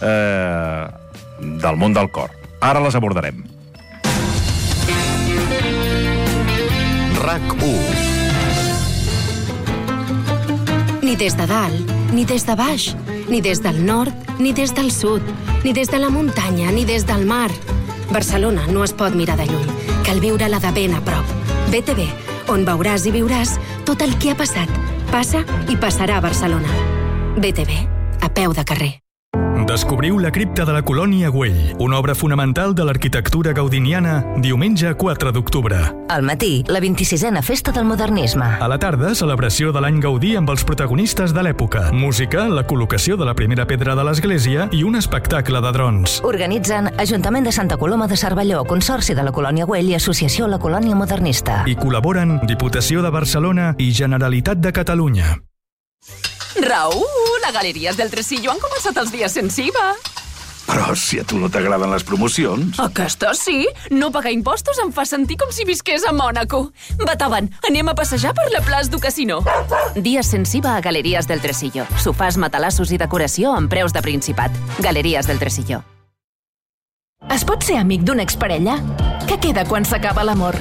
del món del cor. Ara les abordarem. RAC1. Ni des de dalt, ni des de baix, ni des del nord, ni des del sud, ni des de la muntanya, ni des del mar. Barcelona no es pot mirar de lluny, cal viure-la de ben a prop. BTV, on veuràs i viuràs tot el que ha passat, passa i passarà a Barcelona. BTV, a peu de carrer. Descobriu la cripta de la Colònia Güell, una obra fonamental de l'arquitectura gaudiniana, diumenge 4 d'octubre. Al matí, la 26a Festa del Modernisme. A la tarda, celebració de l'any Gaudí amb els protagonistes de l'època. Música, la col·locació de la primera pedra de l'església i un espectacle de drons. Organitzen Ajuntament de Santa Coloma de Cervelló, Consorci de la Colònia Güell i Associació La Colònia Modernista. I col·laboren Diputació de Barcelona i Generalitat de Catalunya. Raül, a Galeries del Tresillo han començat els dies sense IVA. Però si a tu no t'agraden les promocions... Aquesta sí. No pagar impostos em fa sentir com si visqués a Mònaco. Bataven, anem a passejar per la Place du Casino. Dies sense IVA a Galeries del Tresillo. Sofàs, matalassos i decoració amb preus de Principat. Galeries del Tresillo. Es pot ser amic d'una exparella? Què queda quan s'acaba l'amor?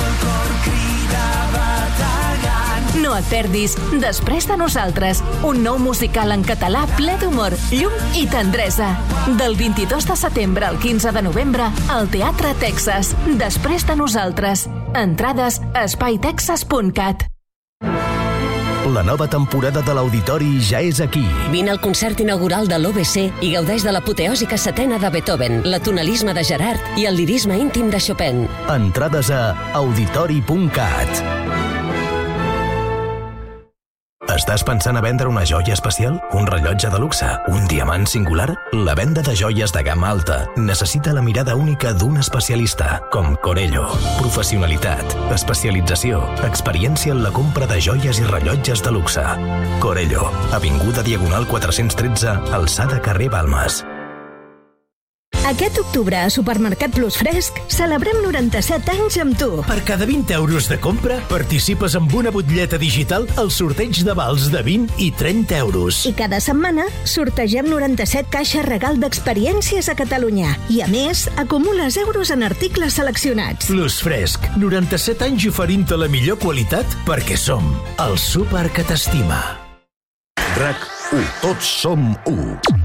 No et perdis Després de nosaltres, un nou musical en català ple d'humor, llum i tendresa. Del 22 de setembre al 15 de novembre al Teatre Texas. Després de nosaltres. Entrades a espaiTexas.cat. La nova temporada de l'Auditori ja és aquí. Vine al concert inaugural de l'OBC i gaudeix de l'apoteòsica setena de Beethoven, l'atonalisme de Gerard i el lirisme íntim de Chopin. Entrades a auditori.cat. Estàs pensant a vendre una joia especial? Un rellotge de luxe? Un diamant singular? La venda de joies de gamma alta necessita la mirada única d'un especialista, com Corello. Professionalitat, especialització, experiència en la compra de joies i rellotges de luxe. Corello, avinguda Diagonal 413, alçada carrer Balmes. Aquest octubre a Supermercat Plus Fresc celebrem 97 anys amb tu. Per cada 20 euros de compra participes amb una butlleta digital al sorteig de vals de 20 i 30 euros. I cada setmana sortegem 97 caixes regal d'experiències a Catalunya. I a més, acumules euros en articles seleccionats. Plus Fresc, 97 anys oferint-te la millor qualitat perquè som el súper que t'estima. RAC1. Tots som 1.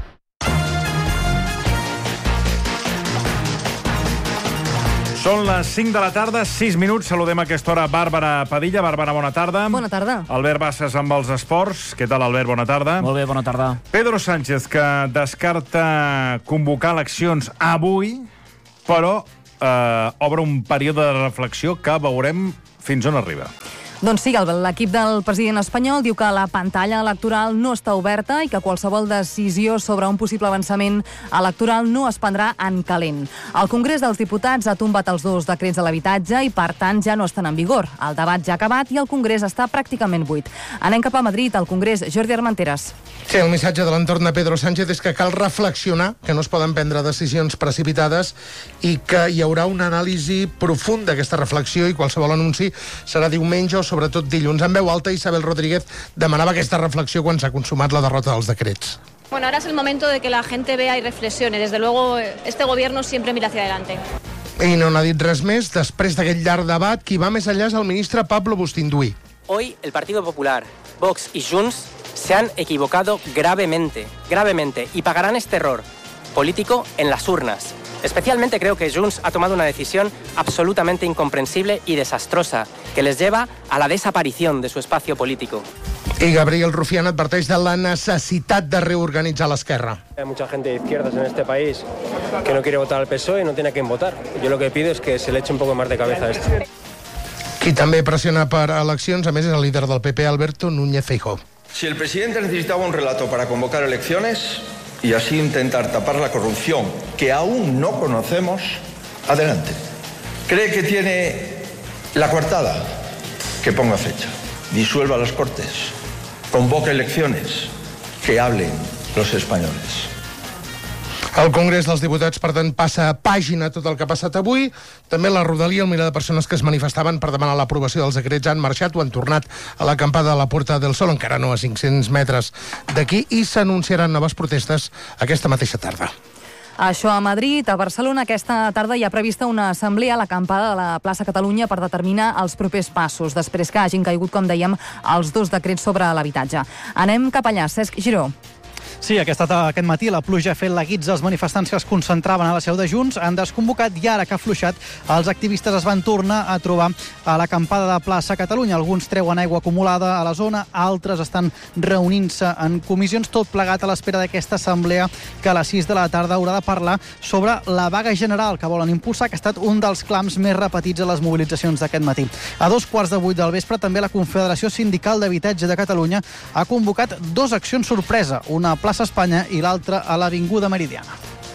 Són les 5 de la tarda, 6 minuts. Saludem a aquesta hora Bàrbara Padilla. Bàrbara, bona tarda. Bona tarda. Albert Bassas amb els esports. Què tal, Albert? Bona tarda. Molt bé, bona tarda. Pedro Sánchez, que descarta convocar eleccions avui, però obre un període de reflexió que veurem fins on arriba. Doncs sí, l'equip del president espanyol diu que la pantalla electoral no està oberta i que qualsevol decisió sobre un possible avançament electoral no es prendrà en calent. El Congrés dels Diputats ha tombat els 2 decrets de l'habitatge i, per tant, ja no estan en vigor. El debat ja ha acabat i el Congrés està pràcticament buit. Anem cap a Madrid, al Congrés. Jordi Armenteres. Sí, el missatge de l'entorn de Pedro Sánchez és que cal reflexionar, que no es poden prendre decisions precipitades i que hi haurà una anàlisi profunda d'aquesta reflexió i qualsevol anunci serà diumenge o sobretot dilluns. En veu alta, Isabel Rodríguez demanava aquesta reflexió quan s'ha consumat la derrota dels decrets. Bueno, ahora es el momento de que la gente vea y reflexione. Desde luego, este gobierno siempre mira hacia adelante. I no n'ha dit res més. Després d'aquest llarg debat, qui va més enllà és el ministre Pablo Bustinduy. Hoy el Partido Popular, Vox y Junts se han equivocado gravemente, y pagarán este error político en las urnas. Especialmente creo que Junts ha tomado una decisión absolutamente incomprensible y desastrosa, que les lleva a la desaparición de su espacio político. I Gabriel Rufián adverteix de la necessitat de reorganitzar l'esquerra. Hay mucha gente de izquierdas en este país que no quiere votar al PSOE y no tiene a quién votar. Yo lo que pido es que se le eche un poco más de cabeza a esto. Qui també pressiona per eleccions, a més, és el líder del PP, Alberto Núñez Feijóo. Si el presidente necesitaba un relato para convocar elecciones y así intentar tapar la corrupción que aún no conocemos, adelante. ¿Cree que tiene la coartada? Que ponga fecha. Disuelva las Cortes. Convoque elecciones. Que hablen los españoles. El Congrés dels Diputats, per tant, passa a pàgina tot el que ha passat avui. També la Rodalia, el miler de persones que es manifestaven per demanar l'aprovació dels decrets han marxat o han tornat a l'acampada de la Puerta del Sol, encara no a 500 metres d'aquí, i s'anunciaran noves protestes aquesta mateixa tarda. Això a Madrid. A Barcelona aquesta tarda hi ha prevista una assemblea a l'acampada de la plaça Catalunya per determinar els propers passos, després que hagin caigut, com dèiem, els 2 decrets sobre l'habitatge. Anem cap allà. Cesc Giró. Sí, aquest matí la pluja ha fet la guitza als manifestants que es concentraven a la seu de Junts, han desconvocat i ara que ha afluixat, els activistes es van tornar a trobar a l'acampada de plaça Catalunya. Alguns treuen aigua acumulada a la zona, altres estan reunint-se en comissions, tot plegat a l'espera d'aquesta assemblea que a les 6 de la tarda haurà de parlar sobre la vaga general que volen impulsar, que ha estat un dels clams més repetits a les mobilitzacions d'aquest matí. A 7:15 del vespre, també la Confederació Sindical d'Habitatge de Catalunya ha convocat 2 accions sorpresa, una a plaça Espanya i l'altra a l'Avinguda Meridiana.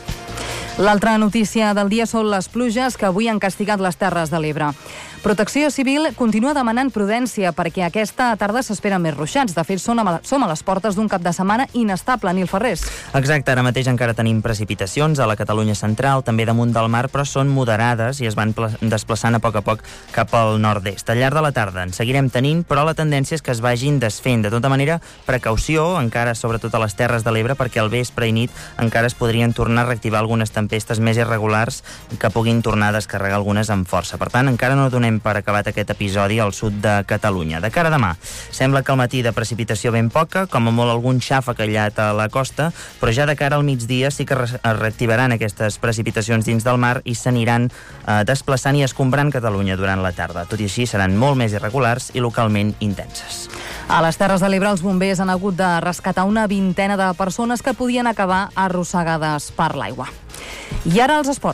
L'altra notícia del dia són les pluges que avui han castigat les Terres de l'Ebre. Protecció Civil continua demanant prudència perquè aquesta tarda s'esperen més ruixats. De fet, som a les portes d'un cap de setmana inestable. Nil Ferrés. Exacte, ara mateix encara tenim precipitacions a la Catalunya central, també damunt del mar, però són moderades i es van desplaçant a poc cap al nord-est. Al llarg de la tarda en seguirem tenint, però la tendència és que es vagin desfent. De tota manera, precaució, encara sobretot a les Terres de l'Ebre, perquè al vespre i nit encara es podrien tornar a reactivar algunes tempestes més irregulars que puguin tornar a descarregar algunes amb força. Per tant, encara no donem per acabat aquest episodi al sud de Catalunya. De cara a demà, sembla que al matí de precipitació ben poca, com a molt algun xàfec aïllat a la costa, però ja de cara al migdia sí que es reactivaran aquestes precipitacions dins del mar i s'aniran desplaçant i escombrant Catalunya durant la tarda. Tot i així, seran molt més irregulars i localment intenses. A les Terres de l'Ebre, els bombers han hagut de rescatar una vintena de persones que podien acabar arrossegades per l'aigua. I ara els esports.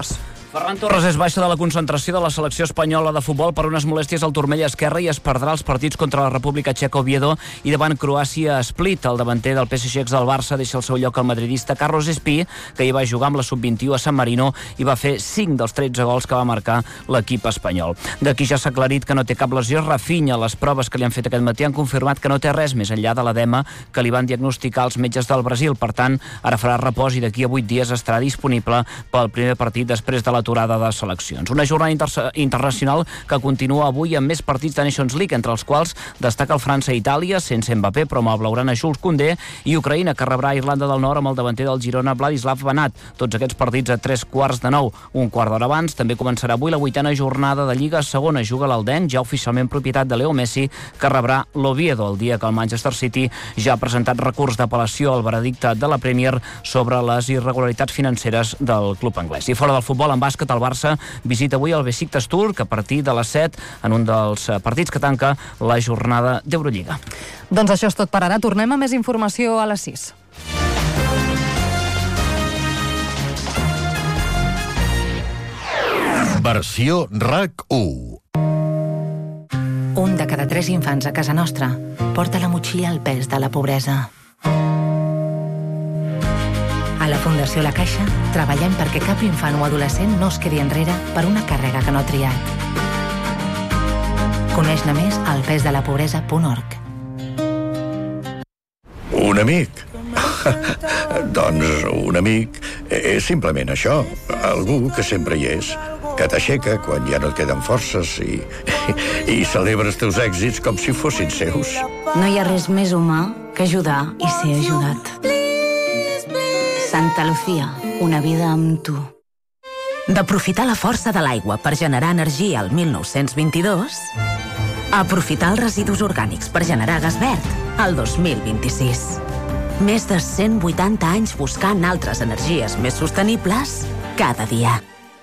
Ferran Torres és baixa de la concentració de la selecció espanyola de futbol per unes molèsties al turmell esquerre i es perdrà els partits contra la República Txeca Oviedo i davant Croàcia Split. El davanter del PSG ex del Barça deixa el seu lloc al madridista Carlos Espí, que hi va jugar amb la sub-21 a San Marino i va fer 5 dels 13 gols que va marcar l'equip espanyol. D'aquí ja s'ha aclarit que no té cap lesió Rafinha. Les proves que li han fet aquest matí han confirmat que no té res més enllà de l'edema que li van diagnosticar els metges del Brasil. Per tant, ara farà repòs i d'aquí a 8 dies estarà disponible pel primer partit després de l'aturada de seleccions. Una jornada internacional que continua avui amb més partits de Nations League, entre els quals destaca el França-Itàlia, sense Mbappé, però amb el blaugrana Jules Koundé, i Ucraïna, que rebrà Irlanda del Nord amb el davanter del Girona, Vladislav Banat. Tots aquests partits a 3:45. Un quart d'hora abans també començarà avui la 8a jornada de Lliga Segona. Juga l'Aldenc, ja oficialment propietat de Leo Messi, que rebrà l'Oviedo, el dia que el Manchester City ja ha presentat recurs d'apel·lació al veredicte de la Premier sobre les irregularitats financeres del club anglès. I fora del futbol, en bàsquet, el Barça visita avui el Besiktas Turc a partir de les 7 en un dels partits que tanca la jornada d'Eurolliga. Doncs això és tot per ara. Tornem a més informació a les 6. Versió RAC1. Un de cada 3 infants a casa nostra porta a la motxilla el pes de la pobresa. A la Fundació La Caixa treballem perquè cap infant o adolescent no es quedi enrere per una càrrega que no ha triat. Coneix-ne més al pesdelapobresa.org. Un amic? Doncs un amic és simplement això, algú que sempre hi és, que t'aixeca quan ja no et queden forces i celebra els teus èxits com si fossin seus. No hi ha res més humà que ajudar i ser ajudat. Santa Lucía, una vida amb tu. D'aprofitar la força de l'aigua per generar energia al 1922 a aprofitar els residus orgànics per generar gas verd al 2026. Més de 180 anys buscant altres energies més sostenibles cada dia.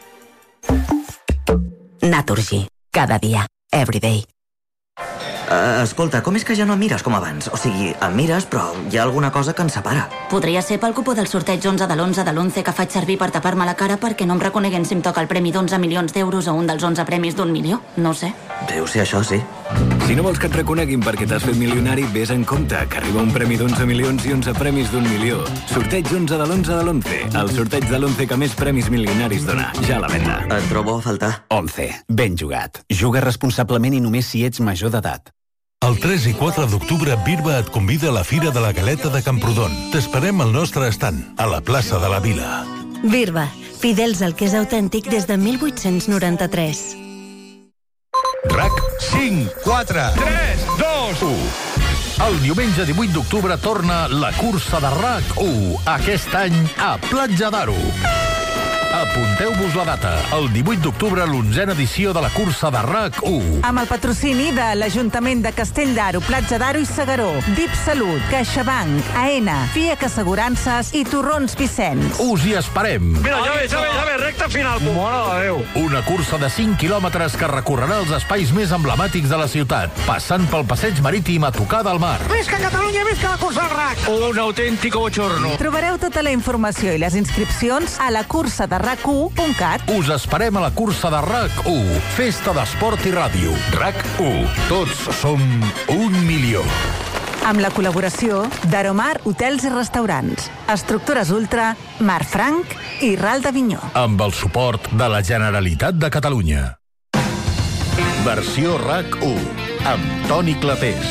Naturgy. Cada dia. Everyday. Escolta, com és que ja no em mires com abans? O sigui, em mires, però hi ha alguna cosa que ens separa. Podria ser pel cupó del sorteig 11 de l'11 de l'11 que faig servir per tapar-me la cara perquè no em reconeguin si em toca el premi d'11 milions d'euros o un dels 11 premis d'1 milió. No sé. Deu ser això, sí. Si no vols que et reconeguin perquè t'has fet milionari, vés en compte, que arriba un premi d'11 milions i 11 premis d'1 milió. Sorteig 11 de l'11 de l'11. El sorteig de l'11 que més premis milionaris dona. Ja a la venda. Et trobo a faltar. 11. Ben jugat. Juga responsablement i només si ets major d'edat. El 3 i 4 d'octubre, Birba et convida a la Fira de la Galeta de Camprodon. T'esperem al nostre estand, a la plaça de la Vila. Birba, fidels al que és autèntic des de 1893. RAC 5, 4, 3, 2, 1. El diumenge 18 d'octubre torna la cursa de RAC1, aquest any a Platja d'Aro. Apunteu-vos la data, el 18 d'octubre, l'11a edició de la cursa de RAC1. Amb el patrocini de l'Ajuntament de Castell d'Aro, Platja d'Aro i Segaró, DIP Salut, CaixaBank, AENA, FIAC Assegurances i Torrons Vicenç. Us hi esperem. Mira, ja ve, recta final. Mare de Déu. Una cursa de 5 quilòmetres que recorrerà els espais més emblemàtics de la ciutat, passant pel passeig marítim a tocar del mar. Visca Catalunya, visca la cursa del RAC. Un autèntico bochorno. Trobareu tota la informació i les inscripcions a la cursa de RAC1.cat. Us esperem a la cursa de RAC1, festa d'esport i ràdio. RAC1, tots som 1 milió. Amb la col·laboració d'Aromar Hotels i Restaurants, Estructures Ultra, Mar Franc i Ral d'Avinyó. Amb el suport de la Generalitat de Catalunya. Versió RAC1, amb Toni Clapés.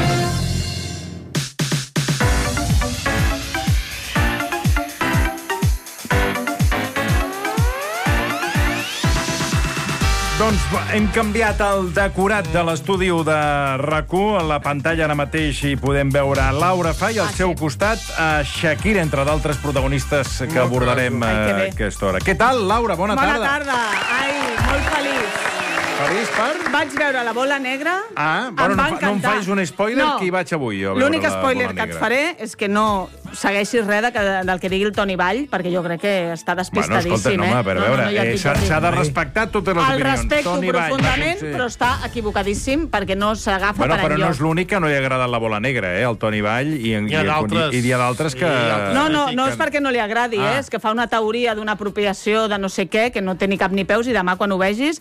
Doncs hem canviat el decorat de l'estudi de RAC1. A la pantalla ara mateix hi podem veure Laura Fa i al seu costat Shakira, entre d'altres protagonistes que abordarem a aquesta hora. Què tal, Laura? Bona tarda. Bona tarda. Ai, molt feliç. Feliç per? Vaig veure La Bola Negra. Bueno, no em faig un spoiler, que hi vaig avui. L'únic spoiler que et faré és que no segueixis res del que digui el Toni Vall, perquè jo crec que està despistadíssim. Bueno, escolta, a veure, s'ha de respectar totes les opinions. El respecto profundament, però està equivocadíssim perquè no s'agafa per enlloc. Però no és l'únic que no li ha agradat la bola negra, al Toni Vall, i hi ha d'altres que... No és perquè no li agradi, és que fa una teoria d'una apropiació de no sé què, que no té ni cap ni peus, i demà quan ho vegis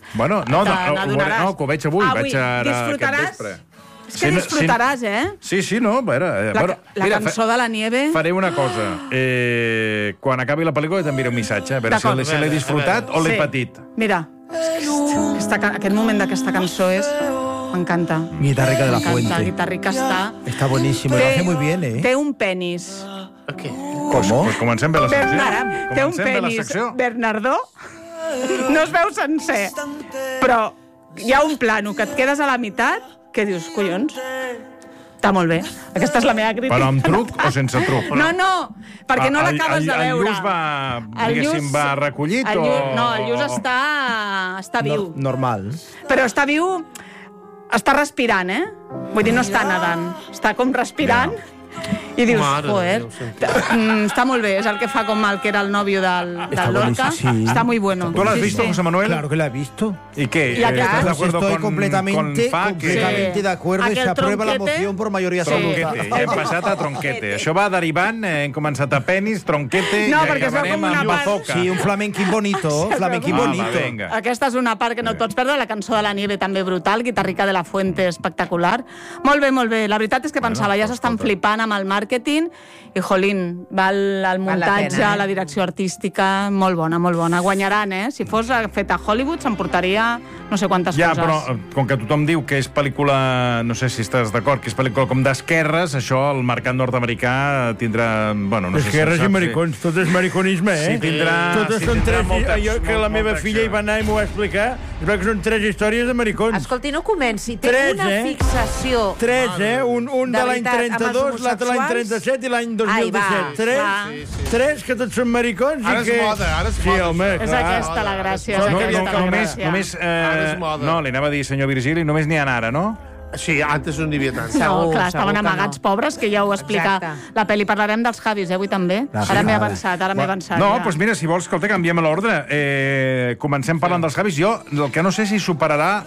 que ho veig avui, vaig ara aquest vespre. És que disfrutaràs, Sí, no, a veure... La cançó de la nieve... Faré una cosa. Quan acabi la pel·lícula t'enviaré un missatge, a veure si l'he disfrutat o l'he patit. Mira, aquest moment d'aquesta cançó m'encanta. Guitarrica de la Fuente. Guitarrica Está buenísimo, lo hace muy bien, Té un penis. ¿Cómo? Pues comencem bé la secció. Té un penis, Bernardó. No es veu sencer, però hi ha un plano que et quedes a la meitat que dius, collons, està molt bé. Aquesta és la meva crítica. Però amb truc o sense truc? No, perquè no l'acabes de veure. El Lluç va recollit o...? No, el Lluç està viu. Normal. Però està viu, està respirant, Vull dir, no està nedant, està com respirant. I dius, joder, està molt bé, és el que fa com el que era el nòvio del Lorca. Está muy bueno. ¿Tú lo has visto, José Manuel? Claro que lo he visto. ¿Y qué? ¿Estás de acuerdo Estoy con completamente de acuerdo y se aprueba la moción por mayoría absoluta. Ja hem passat a tronquete. Això va derivant, hem començat a penis, tronquete, i acabarem amb bazooka. Sí, un flamenquín bonito, flamenquín bonito. Aquesta és una part que no et pots perdre, la cançó de la nieve també brutal, Guitarrica de la Fuente espectacular. Molt bé, molt bé. La veritat és que pensava, ja s'estan flipant amb el màrqueting, i jolín, el muntatge, la direcció artística, molt bona, molt bona. Guanyaran, Si fos fet a Hollywood s'emportaria no sé quantes coses. Ja, però com que tothom diu que és pel·lícula, no sé si estàs d'acord, que és pel·lícula com d'esquerres, això el mercat nord-americà tindrà... Esquerres i maricons, tot és mariconisme, Sí, tindrà... Totes són tres... Jo, que la meva filla hi va anar i m'ho va explicar, es veu que són tres històries de maricons. Escolti, no comenci, té una fixació... Tres, un de l'any 32, l'altre l'any 37 i l'any 2017. Tres que tots són maricons. Ara és moda, ara és moda. Sí, home, és aquesta la gràcia. Només, no, li anava a dir, senyor Virgili, només n'hi ha ara, no? Sí, antes no n'hi havia tant. No, clar, estaven amagats pobres, que ja ho explica la pel·li. Parlarem dels Javis, avui també. Ara m'he avançat, No, doncs mira, si vols, escolta, canviem l'ordre. Comencem parlant dels Javis. Jo, el que no sé si superarà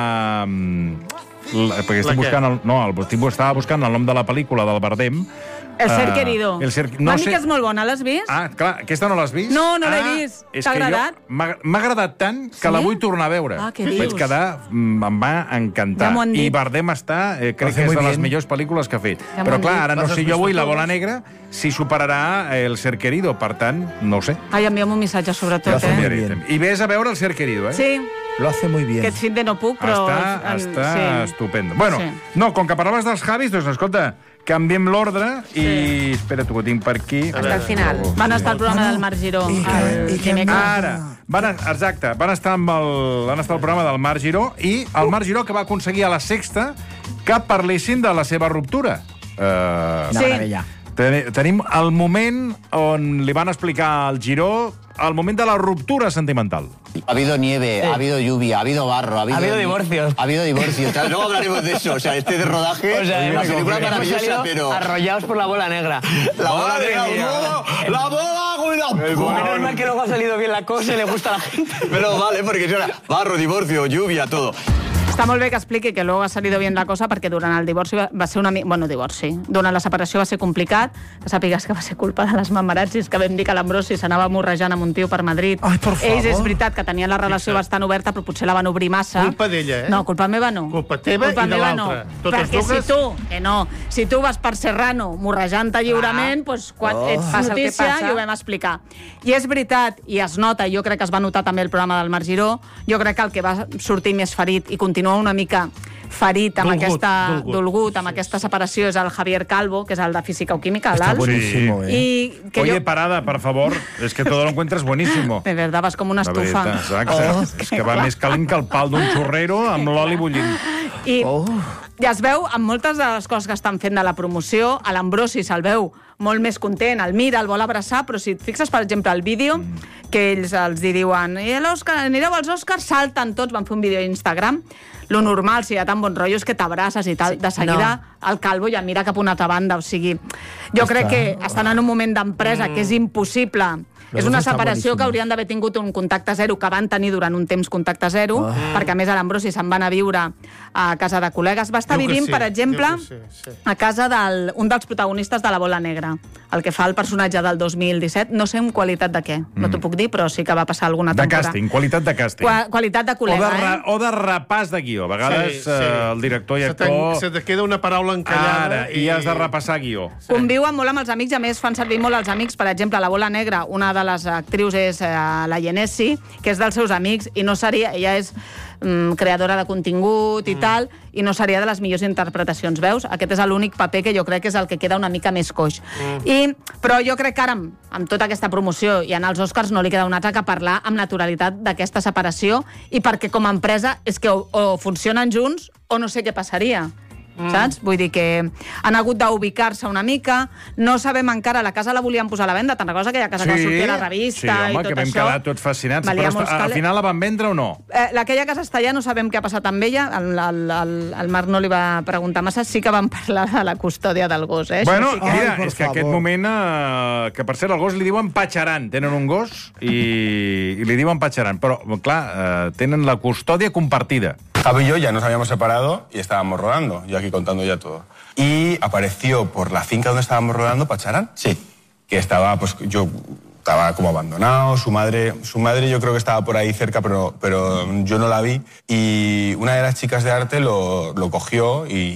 perquè estic buscant estava buscant el nom de la pel·lícula del Bardem. El ser querido. M'han dit que és molt bona, l'has vist? Ah, clar, aquesta no l'has vist? No l'he vist. T'ha agradat? M'ha agradat tant que la vull tornar a veure. Ah, què dius? Vaig quedar, em va encantar. I Bardem crec que és de les millors pel·lícules que ha fet. Però clar, ara no sé jo avui La bola negra si superarà El ser querido, per tant, no ho sé. Ai, envia'm un missatge sobretot, I ves a veure El ser querido, Sí. Lo hace muy bien. Aquest fin de no puc, però... Està estupendo. Bueno, no, com que parlaves dels Javis, doncs escolta, canviem l'ordre i... Espera, tu ho tinc per aquí. Hasta el final. Van estar al programa del Marc Giró. Ara, exacte, van estar al programa del Marc Giró i el Marc Giró que va aconseguir a La Sexta que parlessin de la seva ruptura. Sí. Tenim el moment on li van explicar al Giró el moment de la ruptura sentimental. Ha habido nieve, ha habido lluvia, ha habido barro, ha habido divorcios. Ha habido divorcios. Luego hablaremos de eso. O sea, de rodaje, la película maravillosa, pero... Arrollados por la bola negra. La bola negra, la bola, cuidado. Menos mal que luego ha salido bien la cosa y le gusta a la gente. Pero vale, porque era barro, divorcio, lluvia, todo. Està molt bé que expliqui que luego ha salido bien la cosa perquè durant el divorci va ser durant la separació va ser complicat, que sàpigues que va ser culpa de les mamarazzis que vam dir que l'Ambrosi s'anava morrejant amb un tio per Madrid. Ai, por favor. Ells és veritat que tenien la relació bastant oberta, però potser la van obrir massa. Culpa d'ella, No, culpa meva no. Culpa teva i de l'altra. Perquè si tu vas per Serrano morrejant-te lliurement, doncs quan ets notícia i ho vam explicar. I és veritat, i es nota, jo crec que es va notar també el programa del Marc Giró, jo crec que el que va sortir més ferit i continua una mica ferit amb dolgut amb aquesta separació és el Javier Calvo, que és el de Física o Química, Está buenísimo, Oye, parada, por favor. Es que todo lo encuentras buenísimo. De verdad, vas com una estufa. Exacte. És que va més calent que el pal d'un xorrero amb l'oli bullint. I ja es veu, amb moltes de les coses que estan fent de la promoció, a l'Ambrosi se'l veu molt més content, el mira, el vol abraçar, però si et fixes, per exemple, el vídeo, que ells els diuen anireu als Oscars, salten tots, van fer un vídeo a Instagram. Lo normal, si hi ha tan bon rotllo, és que t'abraces i tal. De seguida, el calvo ja mira cap a una altra banda. O sigui, jo crec que estan en un moment d'empresa que és impossible. És una separació que haurien d'haver tingut un contacte zero, que van tenir durant un temps contacte zero, perquè a més a l'Ambrosi se'n van a viure a casa de col·legues. Va estar vivint, per exemple, a casa d'un dels protagonistes de La Bola Negra, el que fa el personatge del 2017. No sé en qualitat de què, no t'ho puc dir, però sí que va passar alguna temporada. De càsting, qualitat de càsting. Qualitat de col·lega, o de repàs de guió. A vegades el director i actor... Se te queda una paraula encallada i has de repassar guió. Conviuen molt amb els amics, a més fan servir molt els amics. Per exemple, La Bola Negra, una de les actrius és la Genesi, que és dels seus amics, i no seria... Ella és creadora de contingut i tal, i no seria de les millors interpretacions. Veus? Aquest és l'únic paper que jo crec que és el que queda una mica més coix. Però jo crec que ara, amb tota aquesta promoció i anar als Oscars, no li queda un altre que parlar amb naturalitat d'aquesta separació, i perquè com a empresa és que o funcionen junts o no sé què passaria. Saps? Vull dir que han hagut d'ubicar-se una mica. No sabem encara, la casa la volien posar a la venda, te'n recordes aquella casa que sortia a la revista i tot això? Sí, home, que vam quedar tots fascinats. Però al final la van vendre o no? Aquella casa està allà, no sabem què ha passat amb ella. El Marc no li va preguntar massa. Sí que van parlar de la custòdia del gos, Bueno, mira, és que aquest moment, que per cert, el gos li diuen Patxaran. Tenen un gos i li diuen Patxaran. Però, clar, tenen la custòdia compartida. Javi y yo ya nos habíamos separado y estábamos rodando, yo aquí contando ya todo. Y apareció por la finca donde estábamos rodando Patxaran. Sí. Que estaba, pues yo estaba como abandonado, su madre yo creo que estaba por ahí cerca, pero yo no la vi. Y una de las chicas de arte lo cogió y